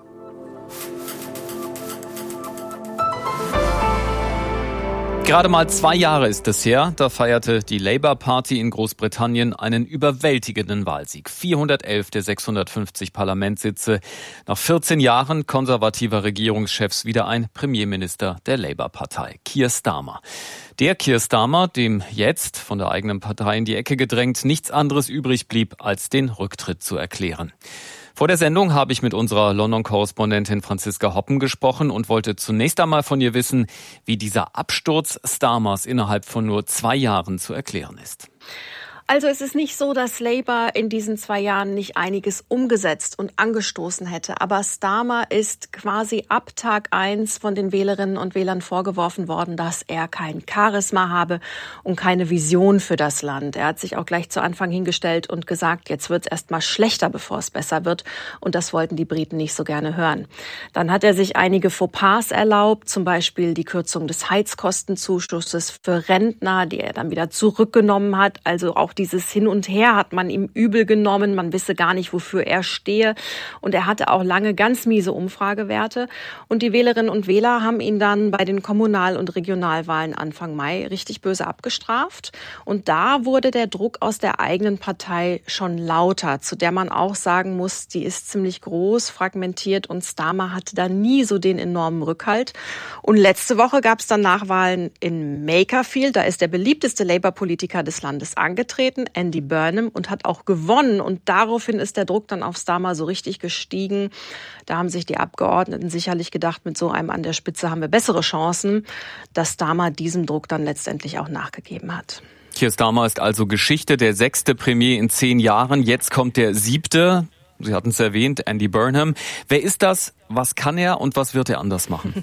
Gerade mal zwei Jahre ist es her, da feierte die Labour Party in Großbritannien einen überwältigenden Wahlsieg. vierhundertelf der sechshundertfünfzig Parlamentssitze. Nach vierzehn Jahren konservativer Regierungschefs wieder ein Premierminister der Labour-Partei, Keir Starmer. Der Keir Starmer, dem jetzt von der eigenen Partei in die Ecke gedrängt nichts anderes übrig blieb, als den Rücktritt zu erklären. Vor der Sendung habe ich mit unserer London-Korrespondentin Franziska Hoppen gesprochen und wollte zunächst einmal von ihr wissen, wie dieser Absturz Starmers innerhalb von nur zwei Jahren zu erklären ist. Also es ist nicht so, dass Labour in diesen zwei Jahren nicht einiges umgesetzt und angestoßen hätte. Aber Starmer ist quasi ab Tag eins von den Wählerinnen und Wählern vorgeworfen worden, dass er kein Charisma habe und keine Vision für das Land. Er hat sich auch gleich zu Anfang hingestellt und gesagt, jetzt wird es erst mal schlechter, bevor es besser wird. Und das wollten die Briten nicht so gerne hören. Dann hat er sich einige Fauxpas erlaubt, zum Beispiel die Kürzung des Heizkostenzuschusses für Rentner, die er dann wieder zurückgenommen hat. Also auch dieses Hin und Her hat man ihm übel genommen. Man wisse gar nicht, wofür er stehe. Und er hatte auch lange ganz miese Umfragewerte. Und die Wählerinnen und Wähler haben ihn dann bei den Kommunal- und Regionalwahlen Anfang Mai richtig böse abgestraft. Und da wurde der Druck aus der eigenen Partei schon lauter, zu der man auch sagen muss, die ist ziemlich groß, fragmentiert und Starmer hatte da nie so den enormen Rückhalt. Und letzte Woche gab es dann Nachwahlen in Makerfield. Da ist der beliebteste Labour-Politiker des Landes angetreten, Andy Burnham, und hat auch gewonnen. Und daraufhin ist der Druck dann auf Starmer so richtig gestiegen. Da haben sich die Abgeordneten sicherlich gedacht, mit so einem an der Spitze haben wir bessere Chancen, dass Starmer diesem Druck dann letztendlich auch nachgegeben hat. Keir Starmer ist also Geschichte, der sechste Premier in zehn Jahren. Jetzt kommt der siebte. Sie hatten es erwähnt, Andy Burnham. Wer ist das? Was kann er und was wird er anders machen?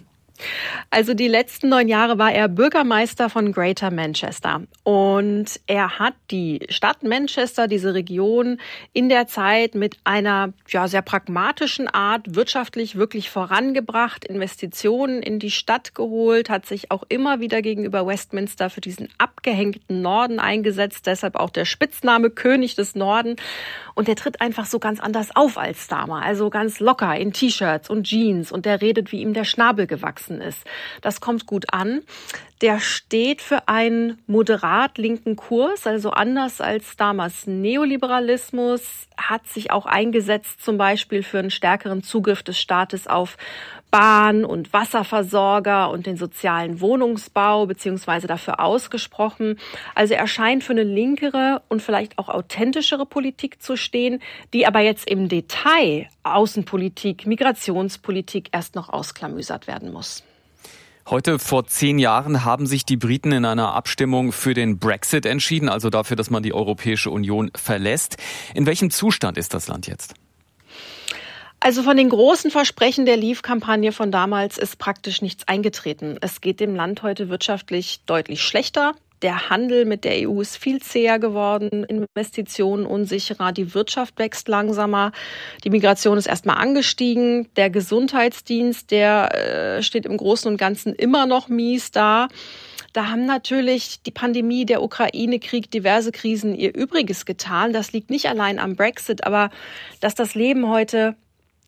Also die letzten neun Jahre war er Bürgermeister von Greater Manchester und er hat die Stadt Manchester, diese Region, in der Zeit mit einer ja, sehr pragmatischen Art wirtschaftlich wirklich vorangebracht, Investitionen in die Stadt geholt, hat sich auch immer wieder gegenüber Westminster für diesen abgehängten Norden eingesetzt, deshalb auch der Spitzname König des Norden. Und der tritt einfach so ganz anders auf als Starmer, also ganz locker in T-Shirts und Jeans und der redet, wie ihm der Schnabel gewachsen ist. Das kommt gut an. Der steht für einen moderat linken Kurs, also anders als Starmers Neoliberalismus, hat sich auch eingesetzt zum Beispiel für einen stärkeren Zugriff des Staates auf Bahn- und Wasserversorger und den sozialen Wohnungsbau beziehungsweise dafür ausgesprochen. Also er scheint für eine linkere und vielleicht auch authentischere Politik zu stehen, die aber jetzt im Detail Außenpolitik, Migrationspolitik erst noch ausklamüsert werden muss. Heute vor zehn Jahren haben sich die Briten in einer Abstimmung für den Brexit entschieden, also dafür, dass man die Europäische Union verlässt. In welchem Zustand ist das Land jetzt? Also von den großen Versprechen der Leave-Kampagne von damals ist praktisch nichts eingetreten. Es geht dem Land heute wirtschaftlich deutlich schlechter. Der Handel mit der E U ist viel zäher geworden, Investitionen unsicherer, die Wirtschaft wächst langsamer, die Migration ist erstmal angestiegen, der Gesundheitsdienst, der äh, steht im Großen und Ganzen immer noch mies da. Da haben natürlich die Pandemie, der Ukraine-Krieg, diverse Krisen ihr Übriges getan. Das liegt nicht allein am Brexit, aber dass das Leben heute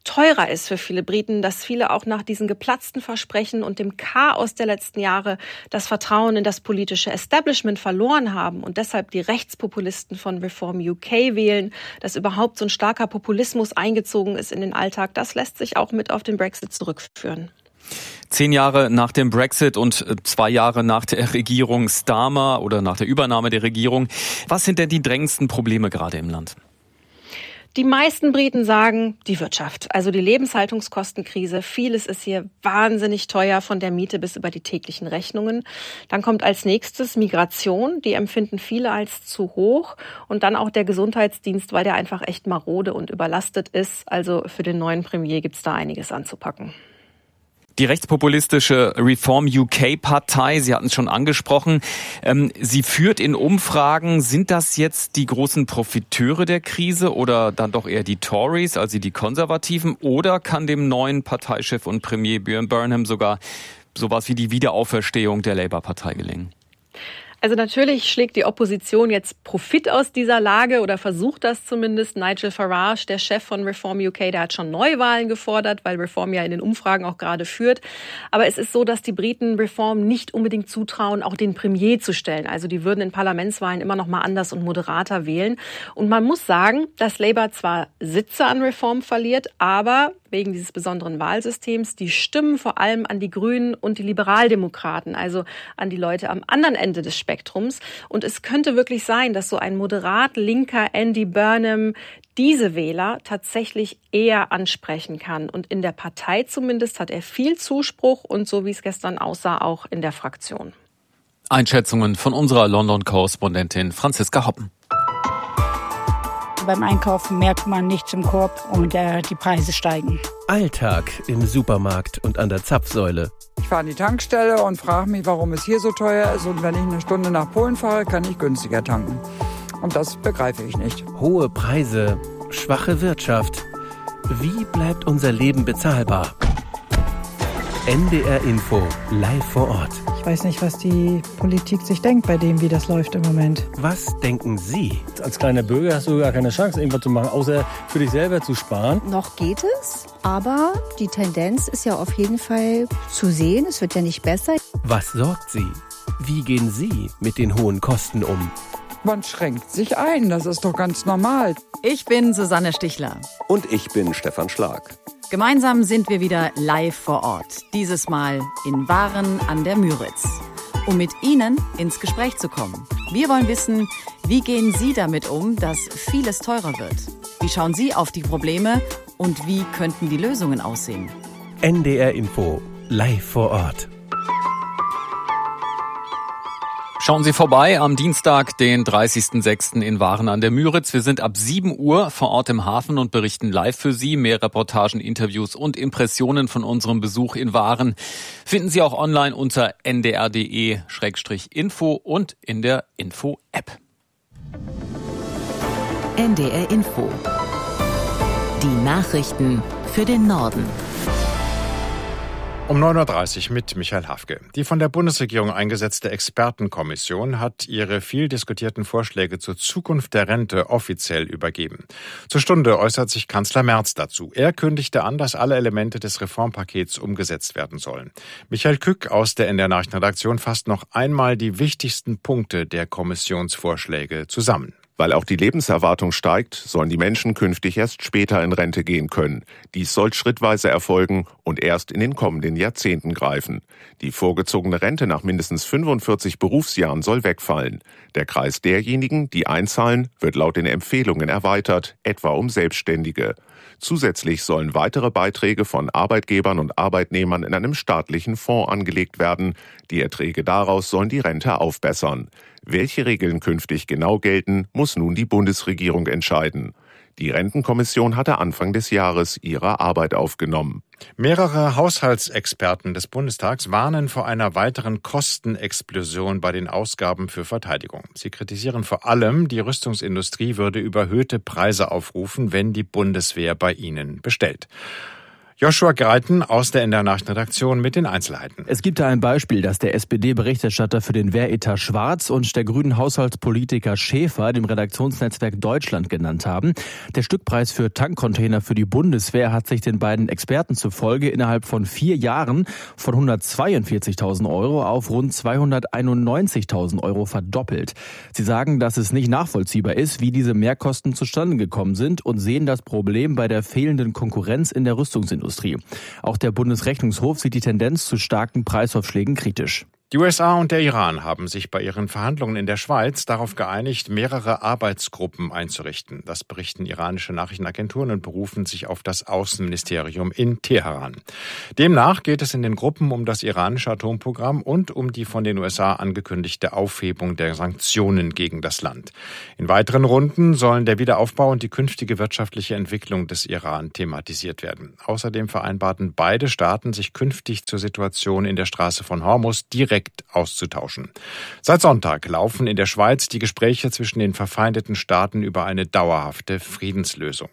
teurer ist für viele Briten, dass viele auch nach diesen geplatzten Versprechen und dem Chaos der letzten Jahre das Vertrauen in das politische Establishment verloren haben und deshalb die Rechtspopulisten von Reform U K wählen, dass überhaupt so ein starker Populismus eingezogen ist in den Alltag. Das lässt sich auch mit auf den Brexit zurückführen. Zehn Jahre nach dem Brexit und zwei Jahre nach der Regierung Starmer oder nach der Übernahme der Regierung. Was sind denn die drängendsten Probleme gerade im Land? Die meisten Briten sagen, die Wirtschaft, also die Lebenshaltungskostenkrise. Vieles ist hier wahnsinnig teuer, von der Miete bis über die täglichen Rechnungen. Dann kommt als nächstes Migration, die empfinden viele als zu hoch. Und dann auch der Gesundheitsdienst, weil der einfach echt marode und überlastet ist. Also für den neuen Premier gibt's da einiges anzupacken. Die rechtspopulistische Reform U K-Partei, Sie hatten es schon angesprochen, ähm, sie führt in Umfragen. Sind das jetzt die großen Profiteure der Krise oder dann doch eher die Tories, also die Konservativen? Oder kann dem neuen Parteichef und Premier Björn Burnham sogar sowas wie die Wiederauferstehung der Labour-Partei gelingen? Also natürlich schlägt die Opposition jetzt Profit aus dieser Lage oder versucht das zumindest. Nigel Farage, der Chef von Reform U K, der hat schon Neuwahlen gefordert, weil Reform ja in den Umfragen auch gerade führt. Aber es ist so, dass die Briten Reform nicht unbedingt zutrauen, auch den Premier zu stellen. Also die würden in Parlamentswahlen immer noch mal anders und moderater wählen. Und man muss sagen, dass Labour zwar Sitze an Reform verliert, aber wegen dieses besonderen Wahlsystems die Stimmen vor allem an die Grünen und die Liberaldemokraten, also an die Leute am anderen Ende des Spektrums. Und es könnte wirklich sein, dass so ein moderat linker Andy Burnham diese Wähler tatsächlich eher ansprechen kann. Und in der Partei zumindest hat er viel Zuspruch und so wie es gestern aussah, auch in der Fraktion. Einschätzungen von unserer London-Korrespondentin Franziska Hoppen. Beim Einkaufen merkt man nichts im Korb und äh, die Preise steigen. Alltag im Supermarkt und an der Zapfsäule. Ich fahre an die Tankstelle und frage mich, warum es hier so teuer ist. Und wenn ich eine Stunde nach Polen fahre, kann ich günstiger tanken. Und das begreife ich nicht. Hohe Preise, schwache Wirtschaft. Wie bleibt unser Leben bezahlbar? N D R Info, live vor Ort. Ich weiß nicht, was die Politik sich denkt bei dem, wie das läuft im Moment. Was denken Sie? Als kleiner Bürger hast du gar keine Chance, irgendwas zu machen, außer für dich selber zu sparen. Noch geht es, aber die Tendenz ist ja auf jeden Fall zu sehen. Es wird ja nicht besser. Was sorgt Sie? Wie gehen Sie mit den hohen Kosten um? Man schränkt sich ein, das ist doch ganz normal. Ich bin Susanne Stichler. Und ich bin Stefan Schlag. Gemeinsam sind wir wieder live vor Ort. Dieses Mal in Waren an der Müritz. Um mit Ihnen ins Gespräch zu kommen. Wir wollen wissen, wie gehen Sie damit um, dass vieles teurer wird? Wie schauen Sie auf die Probleme und wie könnten die Lösungen aussehen? N D R Info, live vor Ort. Schauen Sie vorbei am Dienstag, den dreißigsten sechsten in Waren an der Müritz. Wir sind ab sieben Uhr vor Ort im Hafen und berichten live für Sie. Mehr Reportagen, Interviews und Impressionen von unserem Besuch in Waren finden Sie auch online unter n d r punkt d e slash info und in der Info-App. N D R Info. Die Nachrichten für den Norden. Um neun Uhr dreißig mit Michael Hafke. Die von der Bundesregierung eingesetzte Expertenkommission hat ihre viel diskutierten Vorschläge zur Zukunft der Rente offiziell übergeben. Zur Stunde äußert sich Kanzler Merz dazu. Er kündigte an, dass alle Elemente des Reformpakets umgesetzt werden sollen. Michael Kück aus der N D R Nachrichtenredaktion fasst noch einmal die wichtigsten Punkte der Kommissionsvorschläge zusammen. Weil auch die Lebenserwartung steigt, sollen die Menschen künftig erst später in Rente gehen können. Dies soll schrittweise erfolgen und erst in den kommenden Jahrzehnten greifen. Die vorgezogene Rente nach mindestens fünfundvierzig Berufsjahren soll wegfallen. Der Kreis derjenigen, die einzahlen, wird laut den Empfehlungen erweitert, etwa um Selbstständige. Zusätzlich sollen weitere Beiträge von Arbeitgebern und Arbeitnehmern in einem staatlichen Fonds angelegt werden. Die Erträge daraus sollen die Rente aufbessern. Welche Regeln künftig genau gelten, muss nun die Bundesregierung entscheiden. Die Rentenkommission hatte Anfang des Jahres ihre Arbeit aufgenommen. Mehrere Haushaltsexperten des Bundestags warnen vor einer weiteren Kostenexplosion bei den Ausgaben für Verteidigung. Sie kritisieren vor allem, die Rüstungsindustrie würde überhöhte Preise aufrufen, wenn die Bundeswehr bei ihnen bestellt. Joshua Greiten aus der N D R-Nachrichtenredaktion mit den Einzelheiten. Es gibt da ein Beispiel, das der S P D-Berichterstatter für den Wehretat Schwarz und der grünen Haushaltspolitiker Schäfer dem Redaktionsnetzwerk Deutschland genannt haben. Der Stückpreis für Tankcontainer für die Bundeswehr hat sich den beiden Experten zufolge innerhalb von vier Jahren von hundertzweiundvierzigtausend Euro auf rund zweihunderteinundneunzigtausend Euro verdoppelt. Sie sagen, dass es nicht nachvollziehbar ist, wie diese Mehrkosten zustande gekommen sind und sehen das Problem bei der fehlenden Konkurrenz in der Rüstungsindustrie. Auch der Bundesrechnungshof sieht die Tendenz zu starken Preisaufschlägen kritisch. Die U S A und der Iran haben sich bei ihren Verhandlungen in der Schweiz darauf geeinigt, mehrere Arbeitsgruppen einzurichten. Das berichten iranische Nachrichtenagenturen und berufen sich auf das Außenministerium in Teheran. Demnach geht es in den Gruppen um das iranische Atomprogramm und um die von den U S A angekündigte Aufhebung der Sanktionen gegen das Land. In weiteren Runden sollen der Wiederaufbau und die künftige wirtschaftliche Entwicklung des Iran thematisiert werden. Außerdem vereinbarten beide Staaten, sich künftig zur Situation in der Straße von Hormuz direkt auszutauschen. Seit Sonntag laufen in der Schweiz die Gespräche zwischen den verfeindeten Staaten über eine dauerhafte Friedenslösung.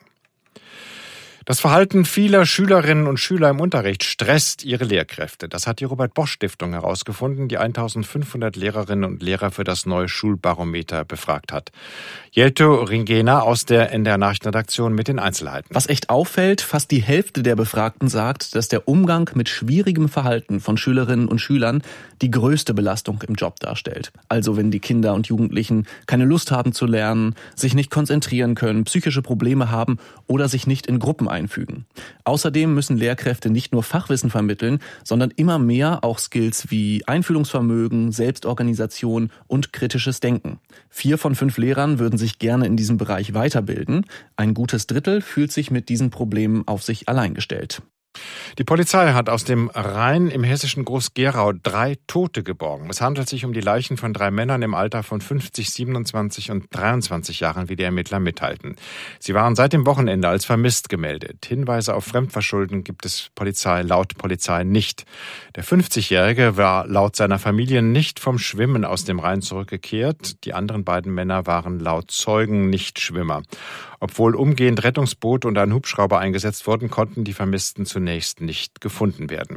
Das Verhalten vieler Schülerinnen und Schüler im Unterricht stresst ihre Lehrkräfte. Das hat die Robert-Bosch-Stiftung herausgefunden, die eintausendfünfhundert Lehrerinnen und Lehrer für das neue Schulbarometer befragt hat. Jelto Ringena aus der N D R-Nachrichtenredaktion mit den Einzelheiten. Was echt auffällt, fast die Hälfte der Befragten sagt, dass der Umgang mit schwierigem Verhalten von Schülerinnen und Schülern die größte Belastung im Job darstellt. Also wenn die Kinder und Jugendlichen keine Lust haben zu lernen, sich nicht konzentrieren können, psychische Probleme haben oder sich nicht in Gruppen einfügen. Außerdem müssen Lehrkräfte nicht nur Fachwissen vermitteln, sondern immer mehr auch Skills wie Einfühlungsvermögen, Selbstorganisation und kritisches Denken. Vier von fünf Lehrern würden sich gerne in diesem Bereich weiterbilden. Ein gutes Drittel fühlt sich mit diesen Problemen auf sich allein gestellt. Die Polizei hat aus dem Rhein im hessischen Groß-Gerau drei Tote geborgen. Es handelt sich um die Leichen von drei Männern im Alter von fünfzig, siebenundzwanzig und dreiundzwanzig Jahren, wie die Ermittler mitteilten. Sie waren seit dem Wochenende als vermisst gemeldet. Hinweise auf Fremdverschulden gibt es Polizei laut Polizei nicht. Der fünfzigjährige war laut seiner Familie nicht vom Schwimmen aus dem Rhein zurückgekehrt. Die anderen beiden Männer waren laut Zeugen nicht Schwimmer. Obwohl umgehend Rettungsboote und ein Hubschrauber eingesetzt wurden, konnten die Vermissten zunächst nicht gefunden werden.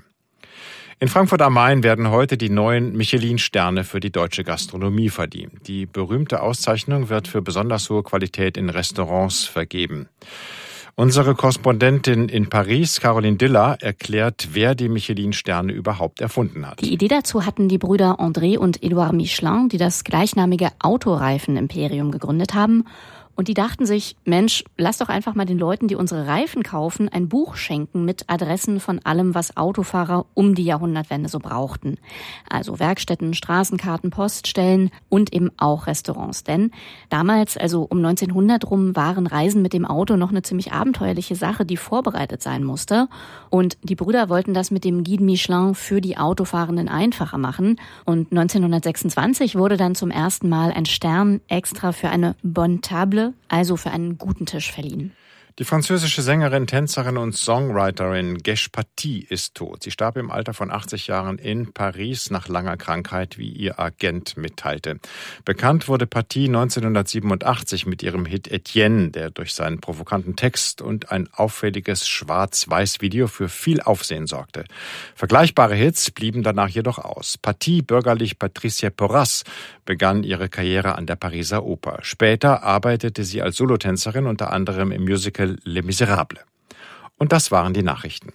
In Frankfurt am Main werden heute die neuen Michelin-Sterne für die deutsche Gastronomie verliehen. Die berühmte Auszeichnung wird für besonders hohe Qualität in Restaurants vergeben. Unsere Korrespondentin in Paris, Caroline Diller, erklärt, wer die Michelin-Sterne überhaupt erfunden hat. Die Idee dazu hatten die Brüder André und Edouard Michelin, die das gleichnamige Autoreifen-Imperium gegründet haben. Und die dachten sich, Mensch, lass doch einfach mal den Leuten, die unsere Reifen kaufen, ein Buch schenken mit Adressen von allem, was Autofahrer um die Jahrhundertwende so brauchten. Also Werkstätten, Straßenkarten, Poststellen und eben auch Restaurants. Denn damals, also um neunzehnhundert rum, waren Reisen mit dem Auto noch eine ziemlich abenteuerliche Sache, die vorbereitet sein musste. Und die Brüder wollten das mit dem Guide Michelin für die Autofahrenden einfacher machen. Und neunzehnhundertsechsundzwanzig wurde dann zum ersten Mal ein Stern extra für eine Bonne Table, also für einen guten Tisch, verliehen. Die französische Sängerin, Tänzerin und Songwriterin Gesh Paty ist tot. Sie starb im Alter von achtzig Jahren in Paris nach langer Krankheit, wie ihr Agent mitteilte. Bekannt wurde Paty neunzehnhundertsiebenundachtzig mit ihrem Hit Etienne, der durch seinen provokanten Text und ein auffälliges Schwarz-Weiß-Video für viel Aufsehen sorgte. Vergleichbare Hits blieben danach jedoch aus. Paty, bürgerlich Patricia Porras, begann ihre Karriere an der Pariser Oper. Später arbeitete sie als Solotänzerin unter anderem im Musical Les Miserables. Und das waren die Nachrichten.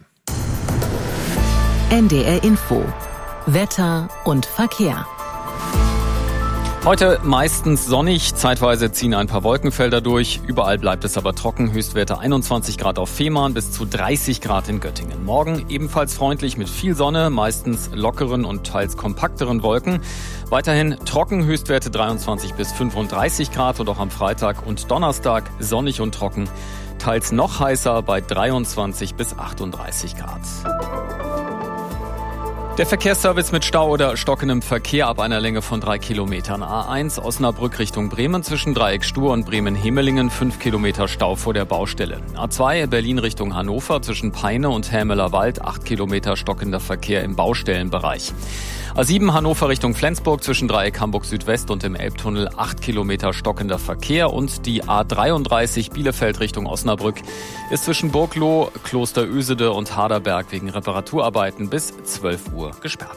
N D R Info. Wetter und Verkehr. Heute meistens sonnig, zeitweise ziehen ein paar Wolkenfelder durch. Überall bleibt es aber trocken. Höchstwerte einundzwanzig Grad auf Fehmarn bis zu dreißig Grad in Göttingen. Morgen ebenfalls freundlich mit viel Sonne, meistens lockeren und teils kompakteren Wolken. Weiterhin trocken, Höchstwerte dreiundzwanzig bis fünfunddreißig Grad und auch am Freitag und Donnerstag sonnig und trocken. Teils noch heißer bei dreiundzwanzig bis achtunddreißig Grad. Der Verkehrsservice mit Stau oder stockendem Verkehr ab einer Länge von drei Kilometern. A eins Osnabrück Richtung Bremen zwischen Dreieck Stur und Bremen-Hemelingen, fünf Kilometer Stau vor der Baustelle. A zwei Berlin Richtung Hannover zwischen Peine und Hämeler Wald, acht Kilometer stockender Verkehr im Baustellenbereich. A sieben Hannover Richtung Flensburg zwischen Dreieck Hamburg Südwest und dem Elbtunnel, acht Kilometer stockender Verkehr. Und die A dreiunddreißig Bielefeld Richtung Osnabrück ist zwischen Burgloh, Kloster Ösede und Harderberg wegen Reparaturarbeiten bis zwölf Uhr gesperrt.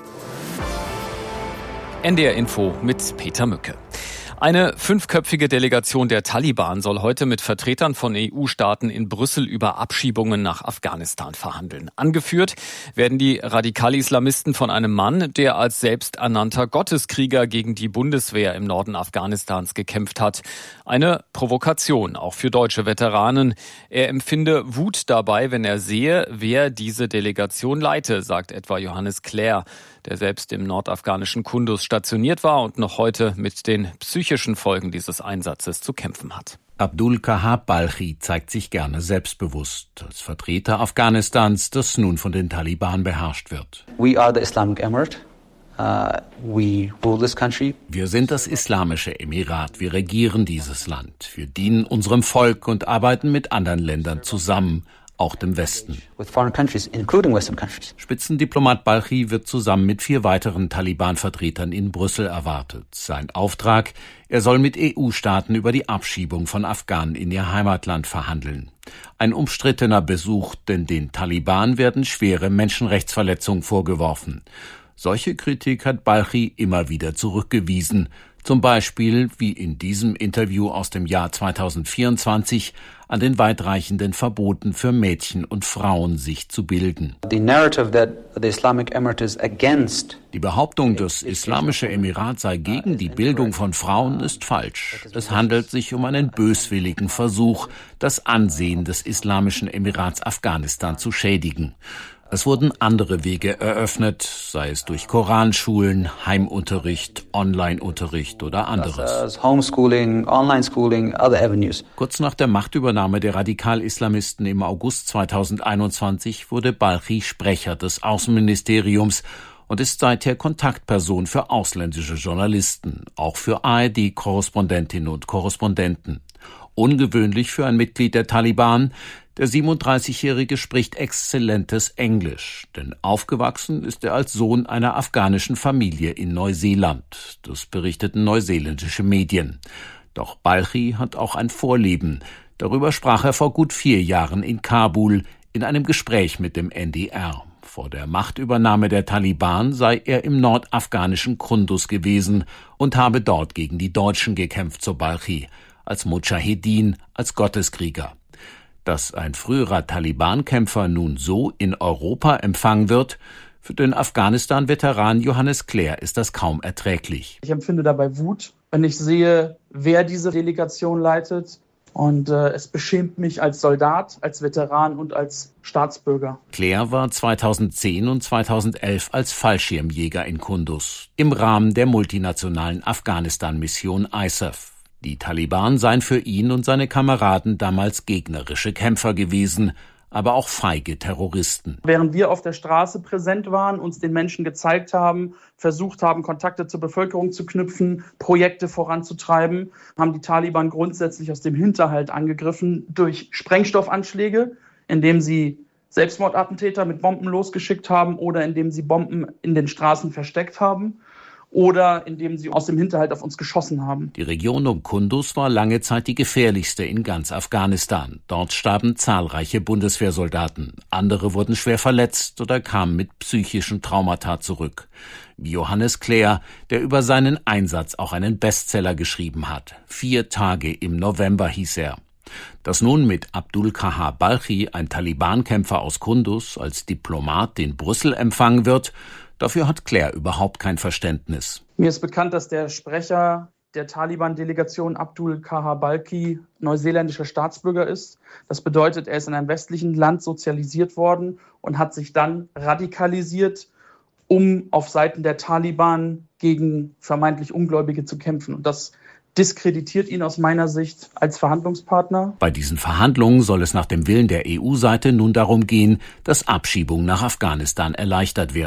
N D R Info mit Peter Mücke. Eine fünfköpfige Delegation der Taliban soll heute mit Vertretern von E U-Staaten in Brüssel über Abschiebungen nach Afghanistan verhandeln. Angeführt werden die Radikal-Islamisten von einem Mann, der als selbsternannter Gotteskrieger gegen die Bundeswehr im Norden Afghanistans gekämpft hat. Eine Provokation, auch für deutsche Veteranen. Er empfinde Wut dabei, wenn er sehe, wer diese Delegation leite, sagt etwa Johannes Clare, der selbst im nordafghanischen Kunduz stationiert war und noch heute mit den psychischen Folgen dieses Einsatzes zu kämpfen hat. Abdul Kahar Balchi zeigt sich gerne selbstbewusst als Vertreter Afghanistans, das nun von den Taliban beherrscht wird. We are the Islamic Emirate. Uh, we rule this country. Wir sind das Islamische Emirat. Wir regieren dieses Land. Wir dienen unserem Volk und arbeiten mit anderen Ländern zusammen, auch dem Westen. With foreign countries, including Western countries. Spitzendiplomat Balchi wird zusammen mit vier weiteren Taliban-Vertretern in Brüssel erwartet. Sein Auftrag: Er soll mit E U-Staaten über die Abschiebung von Afghanen in ihr Heimatland verhandeln. Ein umstrittener Besuch, denn den Taliban werden schwere Menschenrechtsverletzungen vorgeworfen. Solche Kritik hat Balchi immer wieder zurückgewiesen. Zum Beispiel, wie in diesem Interview aus dem Jahr zweitausendvierundzwanzig, an den weitreichenden Verboten für Mädchen und Frauen, sich zu bilden. The narrative that the Islamic Emirate is against. Die Behauptung, das Islamische Emirat sei gegen die Bildung von Frauen, ist falsch. Es handelt sich um einen böswilligen Versuch, das Ansehen des Islamischen Emirats Afghanistan zu schädigen. Es wurden andere Wege eröffnet, sei es durch Koranschulen, Heimunterricht, Onlineunterricht oder anderes. Homeschooling, Online-Schooling, other avenues. Kurz nach der Machtübernahme der Radikal-Islamisten im August zweitausendeinundzwanzig wurde Balchi Sprecher des Außenministeriums und ist seither Kontaktperson für ausländische Journalisten, auch für A R D-Korrespondentinnen und Korrespondenten. Ungewöhnlich für ein Mitglied der Taliban. Der siebenunddreißigjährige spricht exzellentes Englisch, denn aufgewachsen ist er als Sohn einer afghanischen Familie in Neuseeland. Das berichteten neuseeländische Medien. Doch Balchi hat auch ein Vorleben. Darüber sprach er vor gut vier Jahren in Kabul in einem Gespräch mit dem N D R. Vor der Machtübernahme der Taliban sei er im nordafghanischen Kunduz gewesen und habe dort gegen die Deutschen gekämpft, so Balchi, als Mudschahedin, als Gotteskrieger. Dass ein früherer Taliban-Kämpfer nun so in Europa empfangen wird, für den Afghanistan-Veteran Johannes Clare ist das kaum erträglich. Ich empfinde dabei Wut, wenn ich sehe, wer diese Delegation leitet. Und äh, es beschämt mich als Soldat, als Veteran und als Staatsbürger. Clare war zweitausendzehn und zweitausendelf als Fallschirmjäger in Kunduz im Rahmen der multinationalen Afghanistan-Mission I S A F. Die Taliban seien für ihn und seine Kameraden damals gegnerische Kämpfer gewesen, aber auch feige Terroristen. Während wir auf der Straße präsent waren, uns den Menschen gezeigt haben, versucht haben, Kontakte zur Bevölkerung zu knüpfen, Projekte voranzutreiben, haben die Taliban grundsätzlich aus dem Hinterhalt angegriffen durch Sprengstoffanschläge, indem sie Selbstmordattentäter mit Bomben losgeschickt haben oder indem sie Bomben in den Straßen versteckt haben. Oder indem sie aus dem Hinterhalt auf uns geschossen haben. Die Region um Kunduz war lange Zeit die gefährlichste in ganz Afghanistan. Dort starben zahlreiche Bundeswehrsoldaten. Andere wurden schwer verletzt oder kamen mit psychischen Traumata zurück. Wie Johannes Clare, der über seinen Einsatz auch einen Bestseller geschrieben hat. Vier Tage im November hieß er. Dass nun mit Abdul Kahar Balchi, ein Taliban-Kämpfer aus Kunduz, als Diplomat in Brüssel empfangen wird, dafür hat Clare überhaupt kein Verständnis. Mir ist bekannt, dass der Sprecher der Taliban-Delegation Abdul Kahar Balchi neuseeländischer Staatsbürger ist. Das bedeutet, er ist in einem westlichen Land sozialisiert worden und hat sich dann radikalisiert, um auf Seiten der Taliban gegen vermeintlich Ungläubige zu kämpfen. Und das diskreditiert ihn aus meiner Sicht als Verhandlungspartner. Bei diesen Verhandlungen soll es nach dem Willen der E U-Seite nun darum gehen, dass Abschiebungen nach Afghanistan erleichtert werden.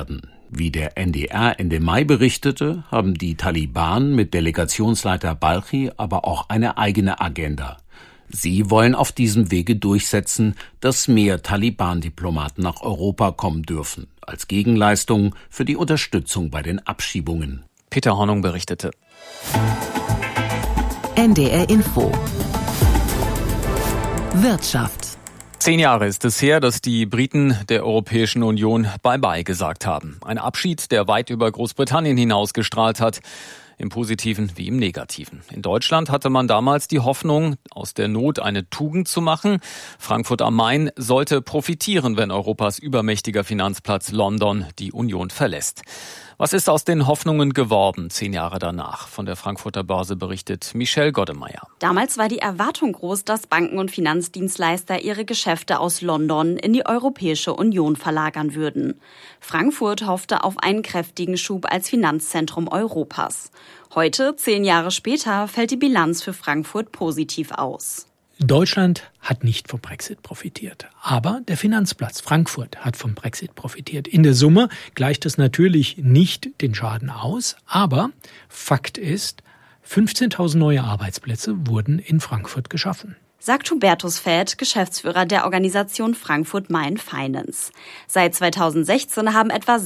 Wie der N D R Ende Mai berichtete, haben die Taliban mit Delegationsleiter Balchi aber auch eine eigene Agenda. Sie wollen auf diesem Wege durchsetzen, dass mehr Taliban-Diplomaten nach Europa kommen dürfen, als Gegenleistung für die Unterstützung bei den Abschiebungen. Peter Hornung berichtete. N D R Info. Wirtschaft. Zehn Jahre ist es her, dass die Briten der Europäischen Union Bye-bye gesagt haben. Ein Abschied, der weit über Großbritannien hinausgestrahlt hat. Im Positiven wie im Negativen. In Deutschland hatte man damals die Hoffnung, aus der Not eine Tugend zu machen. Frankfurt am Main sollte profitieren, wenn Europas übermächtiger Finanzplatz London die Union verlässt. Was ist aus den Hoffnungen geworden, zehn Jahre danach? Von der Frankfurter Börse berichtet Michelle Goddemeyer. Damals war die Erwartung groß, dass Banken und Finanzdienstleister ihre Geschäfte aus London in die Europäische Union verlagern würden. Frankfurt hoffte auf einen kräftigen Schub als Finanzzentrum Europas. Heute, zehn Jahre später, fällt die Bilanz für Frankfurt positiv aus. Deutschland hat nicht vom Brexit profitiert, aber der Finanzplatz Frankfurt hat vom Brexit profitiert. In der Summe gleicht es natürlich nicht den Schaden aus, aber Fakt ist, fünfzehntausend neue Arbeitsplätze wurden in Frankfurt geschaffen. Sagt Hubertus Fäth, Geschäftsführer der Organisation Frankfurt Main Finance. Seit zweitausendsechzehn haben etwa